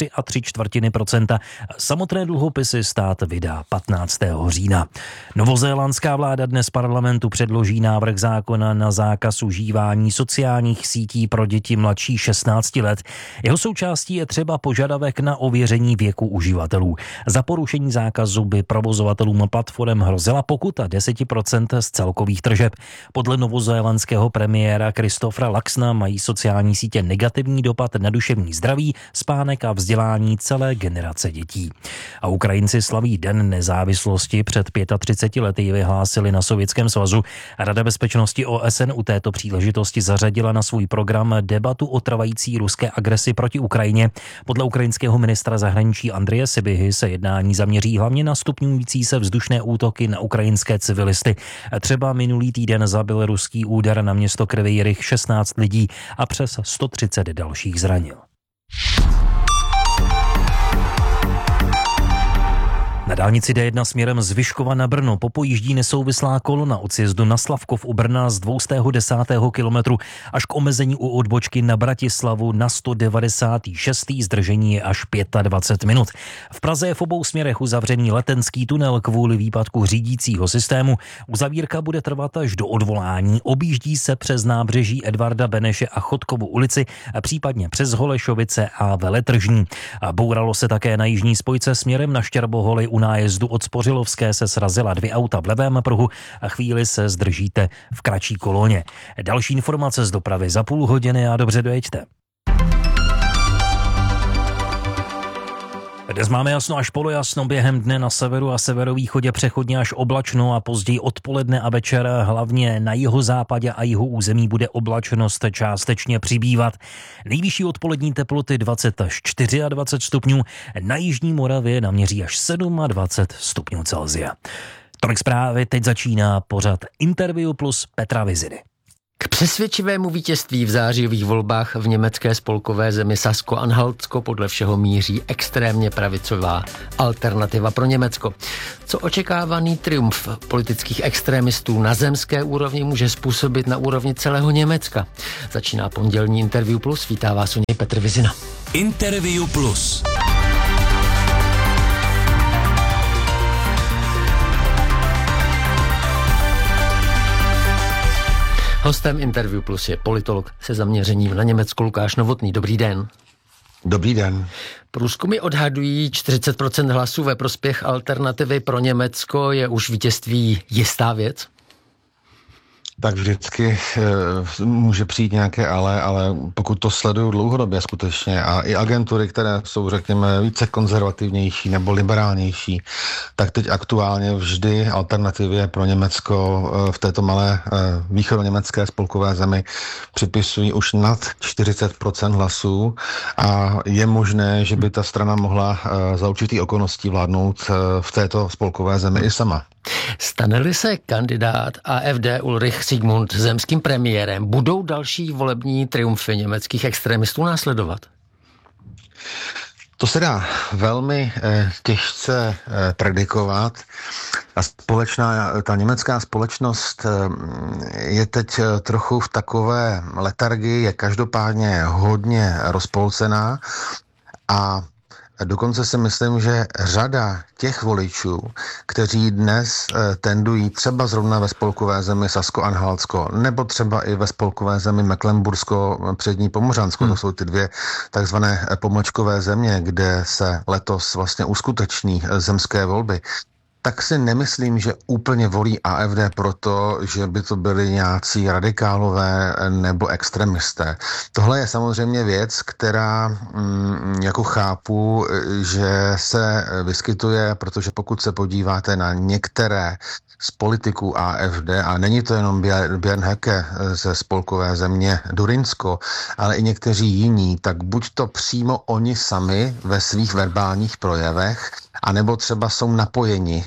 3,75%. Samotné dluhopisy stát vydá 15. října. Novozélandská vláda dnes parlamentu předloží návrh zákona na zákaz užívání sociálních sítí pro děti mladší 16 let. Jeho součástí je třeba požadavek na ověření věku uživatelů. Za porušení zákazu by provozovatelům platform hrozila pokuta 10% z celkových tržeb. Podle novozélandského premiéra Christophera Luxona mají sociální sítě negativní dopad na duševní zdraví, spánek a vzdělání celé generace dětí. A Ukrajinci slaví Den nezávislosti. Před 35 lety ji vyhlásili na Sovětském svazu. Rada bezpečnosti OSN u této příležitosti zařadila na svůj program debatu o trvající ruské agresi proti Ukrajině. Podle ukrajinského ministra zahraničí Andreje Sybihy se jednání zaměří hlavně na stupňující se vzdušné útoky na ukrajinské civilisty. Třeba minulý týden zabil ruský úder na město Kryvyi Rih 16 lidí a přes 130 dalších zranil. Na dálnici D1 směrem z Vyškova na Brno popojíždí nesouvislá kolona od sjezdu na Slavkov u Brna z 210. kilometru až k omezení u odbočky na Bratislavu na 196. Zdržení je až 25 minut. V Praze je v obou směrech uzavřený letenský tunel kvůli výpadku řídícího systému. Uzavírka bude trvat až do odvolání. Objíždí se přes nábřeží Edvarda Beneše a Chodkovu ulici, případně přes Holešovice a Veletržní. Bouralo se také na jižní spojce směrem na Štěrboholy. U nájezdu od Spořilovské se srazila 2 auta v levém pruhu a chvíli se zdržíte v kratší koloně. Další informace z dopravy za půl hodiny a dobře dojeďte. Dnes máme jasno až polojasno, během dne na severu a severovýchodě přechodně až oblačno a později odpoledne a večer hlavně na jihozápadě a jihu území bude oblačnost částečně přibývat. Nejvyšší odpolední teploty 20 až 24 stupňů, na jižní Moravě naměří až 27 stupňů Celsia. Tolik zprávy, teď začíná pořad Interview plus Petra Viziny. K přesvědčivému vítězství v zářijových volbách v německé spolkové zemi Sasko-Anhaltsko podle všeho míří extrémně pravicová Alternativa pro Německo. Co očekávaný triumf politických extrémistů na zemské úrovni může způsobit na úrovni celého Německa? Začíná pondělní Interview plus, vítá vás u něj Petr Vizina. Interview plus. Hostem Interview plus je politolog se zaměřením na Německo Lukáš Novotný. Dobrý den. Dobrý den. Průzkumy odhadují 40% hlasů ve prospěch Alternativy pro Německo. Je už vítězství jistá věc? Tak vždycky může přijít nějaké ale pokud to sleduju dlouhodobě skutečně a i agentury, které jsou, řekněme, více konzervativnější nebo liberálnější, tak teď aktuálně vždy Alternativě pro Německo v této malé východoněmecké spolkové zemi připisují už nad 40% hlasů a je možné, že by ta strana mohla za určitých okolností vládnout v této spolkové zemi i sama. Stane-li se kandidát AfD Ulrich Sigmund zemským premiérem, budou další volební triumfy německých extremistů následovat? To se dá velmi těžce predikovat. Ta německá společnost je teď trochu v takové letargii, je každopádně hodně rozpolcená a dokonce si myslím, že řada těch voličů, kteří dnes tendují třeba zrovna ve spolkové zemi Sasko-Anhaltsko, nebo třeba i ve spolkové zemi Mecklenbursko, přední Pomořansko, to jsou ty dvě takzvané pomlčkové země, kde se letos vlastně uskuteční zemské volby, tak si nemyslím, že úplně volí AfD proto, že by to byli nějací radikálové nebo extremisté. Tohle je samozřejmě věc, která jako chápu, že se vyskytuje, protože pokud se podíváte na některé z politiků AfD, a není to jenom Björn Höcke ze spolkové země Durinsko, ale i někteří jiní, tak buď to přímo oni sami ve svých verbálních projevech, anebo třeba jsou napojeni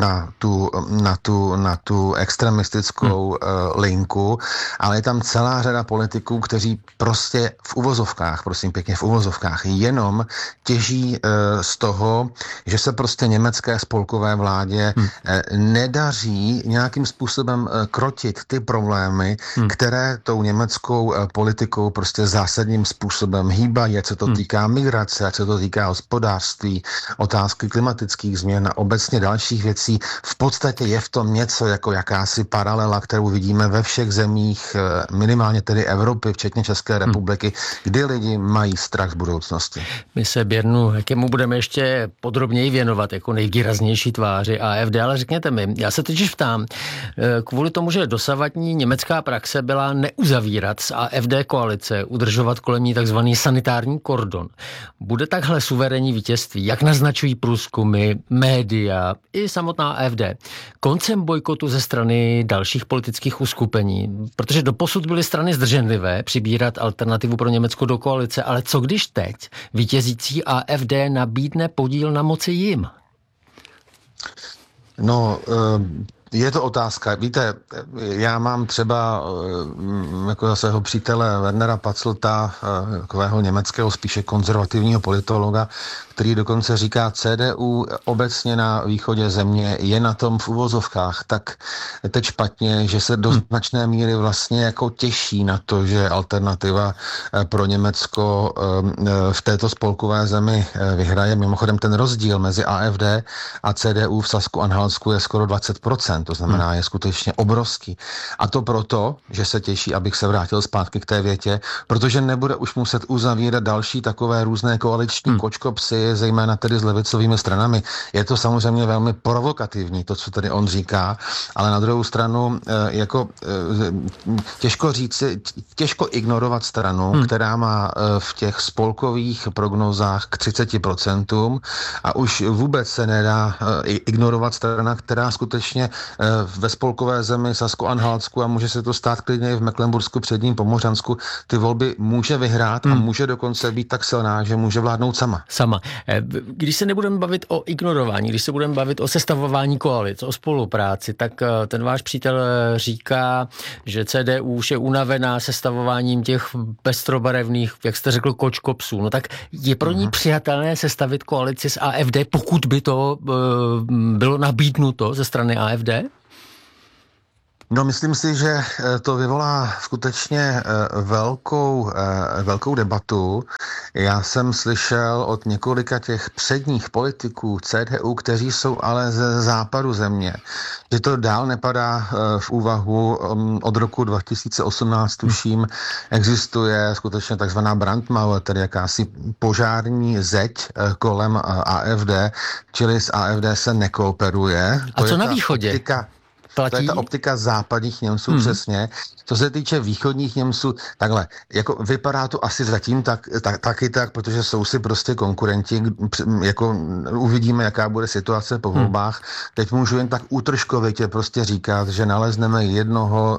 na tu extremistickou linku, ale je tam celá řada politiků, kteří prostě v uvozovkách, prosím pěkně v uvozovkách, jenom těží z toho, že se prostě německé spolkové vládě nedaří nějakým způsobem krotit ty problémy, které tou německou politikou prostě zásadním způsobem hýbají, ať se to týká migrace, ať se to týká hospodářství, otázky klimatických změn a obecně dalších věcí. V podstatě je v tom něco jako jakási paralela, kterou vidíme ve všech zemích, minimálně tedy Evropy, včetně České republiky, kdy lidi mají strach z budoucnosti. My se Björnu Höckemu budeme ještě podrobněji věnovat jako nejvýraznější tváři AfD, ale řekněte mi, já se totiž ptám, kvůli tomu, že dosavadní německá praxe byla neuzavírat z AfD koalice, udržovat kolem ní takzvaný sanitární kordon. Bude takhle suverénní vítězství, jak naznačují průzkumy, média i samotná AfD, koncem bojkotu ze strany dalších politických uskupení, protože doposud byly strany zdrženlivé přibírat Alternativu pro Německo do koalice, ale co když teď vítězící AfD nabídne podíl na moci jim? No, je to otázka. Víte, já mám třeba jako svého přítele Wernera Patzlta, takového německého spíše konzervativního politologa, který dokonce říká, CDU obecně na východě země je na tom v uvozovkách tak teď špatně, že se do značné míry vlastně jako těší na to, že Alternativa pro Německo v této spolkové zemi vyhraje. Mimochodem ten rozdíl mezi AfD a CDU v Sasku-Anhaltsku je skoro 20%. to znamená je skutečně obrovský. A to proto, že se těší, abych se vrátil zpátky k té větě, protože nebude už muset uzavírat další takové různé koaliční kočkopsy, zejména tedy s levicovými stranami. Je to samozřejmě velmi provokativní, to, co tady on říká, ale na druhou stranu těžko ignorovat stranu, která má v těch spolkových prognózách k 30% a už vůbec se nedá ignorovat strana, která skutečně ve spolkové zemi Sasko-Anhaltsku a může se to stát klidně i v Mecklenbursku, Předním Pomořansku, ty volby může vyhrát a může dokonce být tak silná, že může vládnout sama. Když se nebudeme bavit o ignorování, když se budeme bavit o sestavování koalic, o spolupráci, tak ten váš přítel říká, že CDU už je unavená sestavováním těch pestrobarevných, jak jste řekl, kočkopsů. No tak je pro ní přijatelné sestavit koalici s AfD, pokud by to bylo nabídnuto ze strany AfD? No, myslím si, že to vyvolá skutečně velkou debatu. Já jsem slyšel od několika těch předních politiků CDU, kteří jsou ale ze západu země, že to dál nepadá v úvahu. Od roku 2018, tuším, existuje skutečně takzvaná Brandmauer, tedy jakási požární zeď kolem AfD, čili s AfD se nekooperuje. A co na východě? To je ta optika západních Němců, přesně. Co se týče východních Němců, takhle, jako vypadá to asi zatím taky tak, protože jsou si prostě konkurenti, jako uvidíme, jaká bude situace po volbách. Teď můžu jen tak útržkovitě prostě říkat, že nalezneme jednoho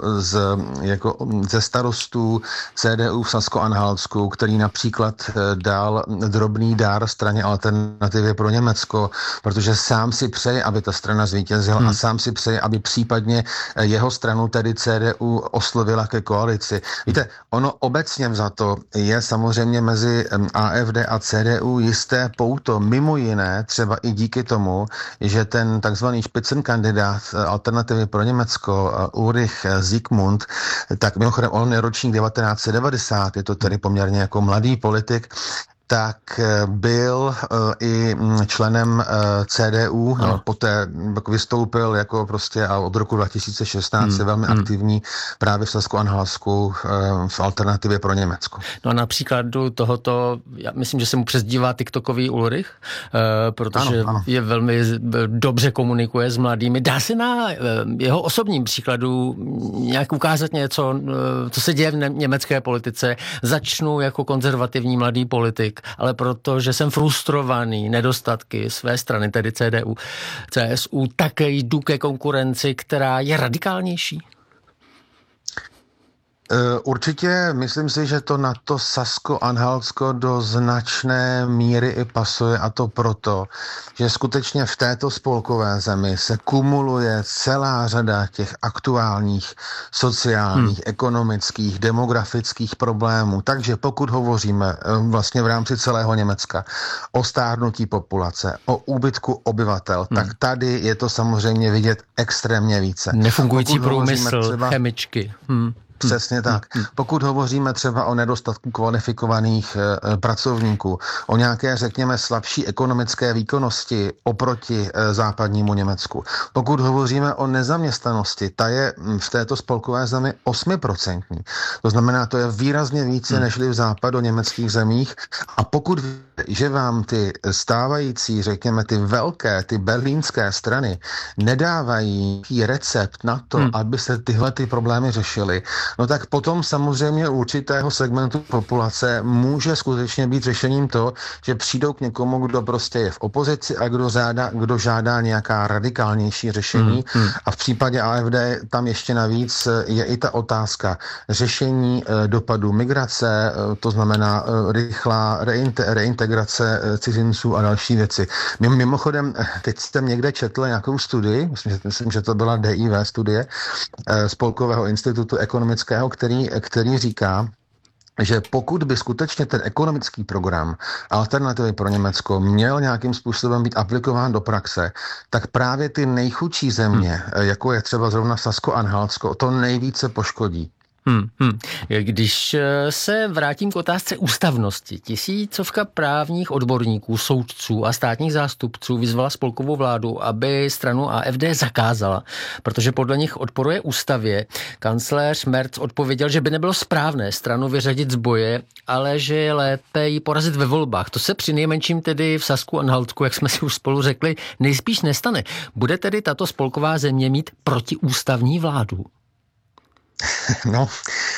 ze starostů CDU v Sasko-Anhaltsku, který například dal drobný dár straně Alternativě pro Německo, protože sám si přeje, aby ta strana zvítězila a sám si přeje, aby případně jeho stranu, tedy CDU, oslovila ke koalici. Víte, ono obecně vzato je samozřejmě mezi AfD a CDU jisté pouto, mimo jiné třeba i díky tomu, že ten takzvaný špicenkandidát Alternativy pro Německo Ulrich Zikmund, tak mimochodem on je ročník 1990, je to tedy poměrně jako mladý politik, tak byl i členem CDU, poté vystoupil jako prostě a od roku 2016 je velmi aktivní právě v Sasko-Anhaltsku v Alternativě pro Německo. No a na příkladu tohoto, já myslím, že se mu přezdívá TikTokový Ulrich, protože ano. Je velmi dobře komunikuje s mladými. Dá se na jeho osobním příkladu nějak ukázat něco, co se děje v německé politice? Začnu jako konzervativní mladý politik, ale protože jsem frustrovaný nedostatky své strany, tedy CDU, CSU, také jdu ke konkurenci, která je radikálnější? Určitě myslím si, že to na to Sasko-Anhaltsko do značné míry i pasuje, a to proto, že skutečně v této spolkové zemi se kumuluje celá řada těch aktuálních sociálních, ekonomických, demografických problémů. Takže pokud hovoříme vlastně v rámci celého Německa o stárnutí populace, o úbytku obyvatel, tak tady je to samozřejmě vidět extrémně více. Nefungující průmysl, chemičky. Přesně tak. Pokud hovoříme třeba o nedostatku kvalifikovaných pracovníků, o nějaké, řekněme, slabší ekonomické výkonnosti oproti západnímu Německu, pokud hovoříme o nezaměstnanosti, ta je v této spolkové zemi 8%. To znamená, to je výrazně více než v západoněmeckých zemích. A pokud že vám ty stávající, řekněme, ty velké, ty berlínské strany nedávají recept na to, aby se tyhle ty problémy řešily, no tak potom samozřejmě určitého segmentu populace může skutečně být řešením to, že přijdou k někomu, kdo prostě je v opozici a kdo žádá nějaká radikálnější řešení. A v případě AfD tam ještě navíc je i ta otázka řešení dopadu migrace, to znamená rychlá reintegrace cizinců a další věci. Mimochodem, teď jsem někde četl nějakou studii, myslím, že to byla DIV studie Spolkového institutu ekonomického, který říká, že pokud by skutečně ten ekonomický program Alternativy pro Německo měl nějakým způsobem být aplikován do praxe, tak právě ty nejchudší země, jako je třeba zrovna Sasko-Anhaltsko, to nejvíce poškodí. Když se vrátím k otázce ústavnosti, tisícovka právních odborníků, soudců a státních zástupců vyzvala spolkovou vládu, aby stranu AfD zakázala, protože podle nich odporuje ústavě. Kancléř Merz odpověděl, že by nebylo správné stranu vyřadit z boje, ale že je lépe ji porazit ve volbách. To se přinejmenším tedy v Sasku-Anhaltsku, jak jsme si už spolu řekli, nejspíš nestane. Bude tedy tato spolková země mít protiústavní vládu? No,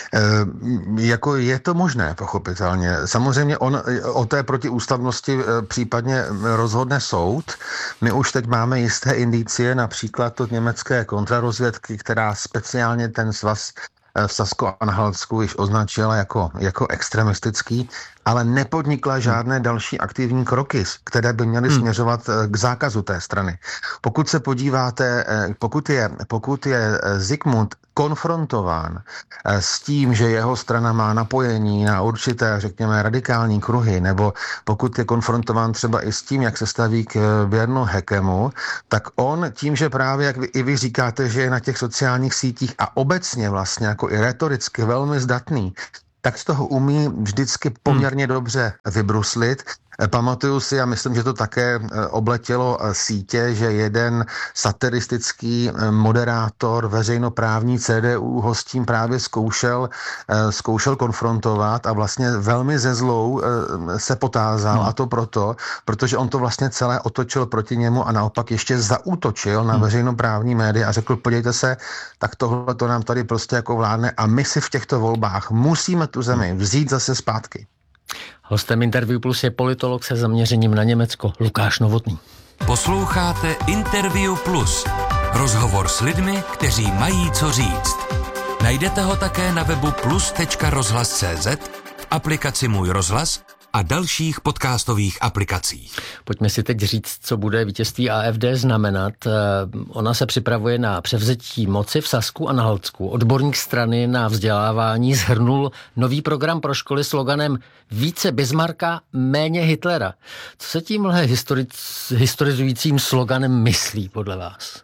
jako je to možné, pochopitelně. Samozřejmě on o té protiústavnosti případně rozhodne soud. My už teď máme jisté indicie, například od německé kontrarozvědky, která speciálně ten svaz v Sasko-Anhaltsku již označila jako extremistický, ale nepodnikla žádné další aktivní kroky, které by měly směřovat k zákazu té strany. Pokud se podíváte, pokud je Zikmund konfrontován s tím, že jeho strana má napojení na určité, řekněme, radikální kruhy, nebo pokud je konfrontován třeba i s tím, jak se staví k Björnu Höckemu, tak on tím, že právě, jak i vy říkáte, že je na těch sociálních sítích a obecně vlastně jako i retoricky velmi zdatný, tak z toho umí vždycky poměrně dobře vybruslit. Pamatuju si, a myslím, že to také obletělo sítě, že jeden satiristický moderátor veřejnoprávní CDU ho s tím právě zkoušel konfrontovat a vlastně velmi ze zlou se potázal, a to protože on to vlastně celé otočil proti němu a naopak ještě zaútočil na veřejnoprávní média a řekl, podívejte se, tak tohle to nám tady prostě jako vládne a my si v těchto volbách musíme tu zemi vzít zase zpátky. Hostem Interview Plus je politolog se zaměřením na Německo Lukáš Novotný. Posloucháte Interview Plus. Rozhovor s lidmi, kteří mají co říct. Najdete ho také na webu plus.rozhlas.cz, v aplikaci Můj rozhlas a dalších podcastových aplikacích. Pojďme si teď říct, co bude vítězství AfD znamenat. Ona se připravuje na převzetí moci v Sasku-Anhaltsku. Odborník strany na vzdělávání shrnul nový program pro školy sloganem Více Bismarcka, méně Hitlera. Co se tímhle historizujícím sloganem myslí podle vás?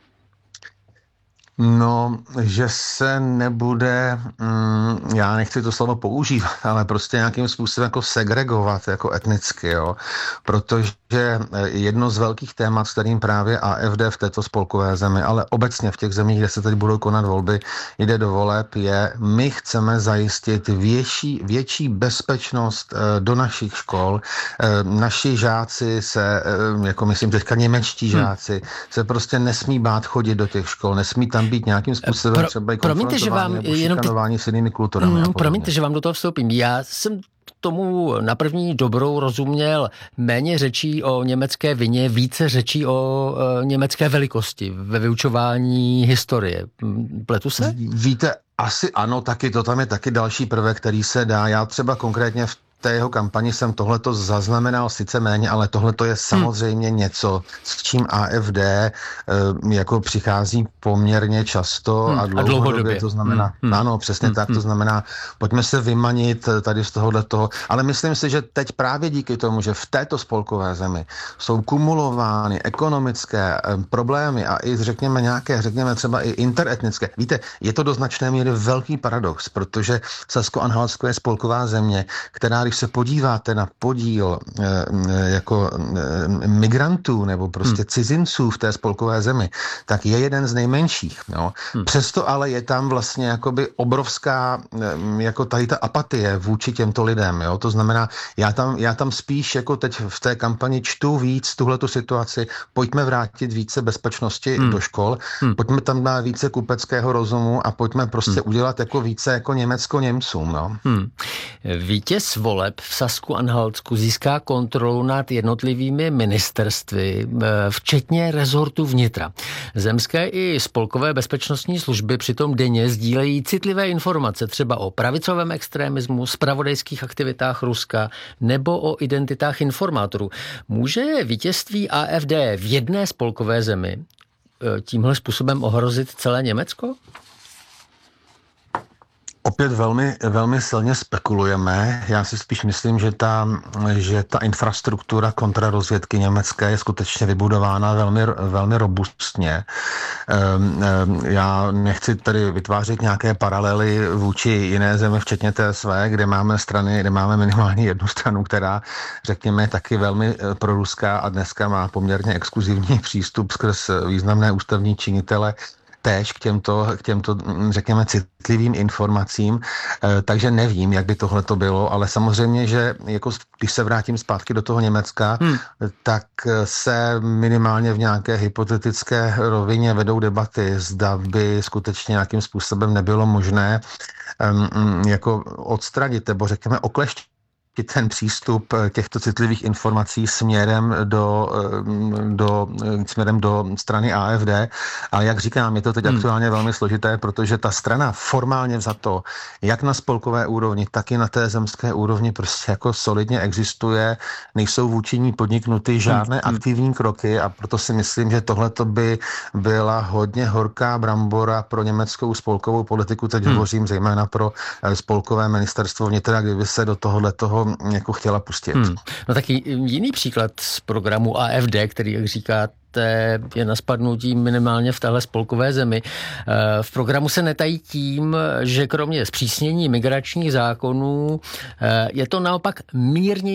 No, že se nebude, já nechci to slovo používat, ale prostě nějakým způsobem jako segregovat jako etnicky, jo, protože jedno z velkých témat, s kterým právě AfD v této spolkové zemi, ale obecně v těch zemích, kde se teď budou konat volby, jde do voleb, je, my chceme zajistit větší bezpečnost do našich škol. Naši žáci se, jako myslím teďka němečtí žáci, se prostě nesmí bát chodit do těch škol, nesmí tam být nějakým způsobem třeba i konfrontování nebo šikanování s jinými kulturami. Promiňte, že vám do toho vstoupím. Já jsem tomu na první dobrou rozuměl méně řečí o německé vině, více řečí o německé velikosti ve vyučování historie. Pletu se? Víte, asi ano, taky to tam je taky další prvek, který se dá. Já třeba konkrétně v té jeho kampani jsem tohleto zaznamenal sice méně, ale tohleto je samozřejmě něco, s čím AfD jako přichází poměrně často a dlouhodobě. To znamená, ano, přesně tak, to znamená, pojďme se vymanit tady z tohoto, ale myslím si, že teď právě díky tomu, že v této spolkové zemi jsou kumulovány ekonomické problémy a i řekněme třeba i interetnické. Víte, je to do značné míry velký paradox, protože Sasko-Anhaltsko je spolková země, která, když se podíváte na podíl jako migrantů nebo prostě cizinců v té spolkové zemi, tak je jeden z nejmenších. No. Přesto ale je tam vlastně jakoby obrovská jako tady ta apatie vůči těmto lidem. Jo. To znamená, já tam spíš jako teď v té kampani čtu víc tuhletu situaci, pojďme vrátit více bezpečnosti do škol, pojďme tam dát více kupeckého rozumu a pojďme prostě udělat jako více jako Německo Němcům. No. Vítěz voleb v Sasku-Anhaltsku získá kontrolu nad jednotlivými ministerstvy, včetně rezortu vnitra. Zemské i spolkové bezpečnostní služby přitom denně sdílejí citlivé informace třeba o pravicovém extremismu, zpravodajských aktivitách Ruska nebo o identitách informátorů. Může vítězství AfD v jedné spolkové zemi tímhle způsobem ohrozit celé Německo? Opět velmi silně spekulujeme. Já si spíš myslím, že ta infrastruktura kontrarozvědky německé je skutečně vybudována velmi robustně. Já nechci tady vytvářet nějaké paralely vůči jiné zemi, včetně TSV, kde máme minimálně jednu stranu, která, řekněme, taky velmi proruská a dneska má poměrně exkluzivní přístup skrz významné ústavní činitele též k těmto, řekněme, citlivým informacím, takže nevím, jak by tohle to bylo, ale samozřejmě, že jako když se vrátím zpátky do toho Německa, tak se minimálně v nějaké hypotetické rovině vedou debaty, zda by skutečně nějakým způsobem nebylo možné jako odstranit, nebo řekněme okleštit ten přístup těchto citlivých informací směrem do strany AfD. Ale jak říkám, je to teď aktuálně velmi složité, protože ta strana formálně vzato, jak na spolkové úrovni, tak i na té zemské úrovni prostě jako solidně existuje, nejsou vůči ní podniknuty žádné aktivní kroky a proto si myslím, že tohleto by byla hodně horká brambora pro německou spolkovou politiku, teď hovořím zejména pro spolkové ministerstvo vnitra, kdyby se do tohohletoho jako chtěla pustit. No taky jiný příklad z programu AfD, který, jak říkáte, je na spadnutí minimálně v téhle spolkové zemi. V programu se netají tím, že kromě zpřísnění migračních zákonů je to naopak mírně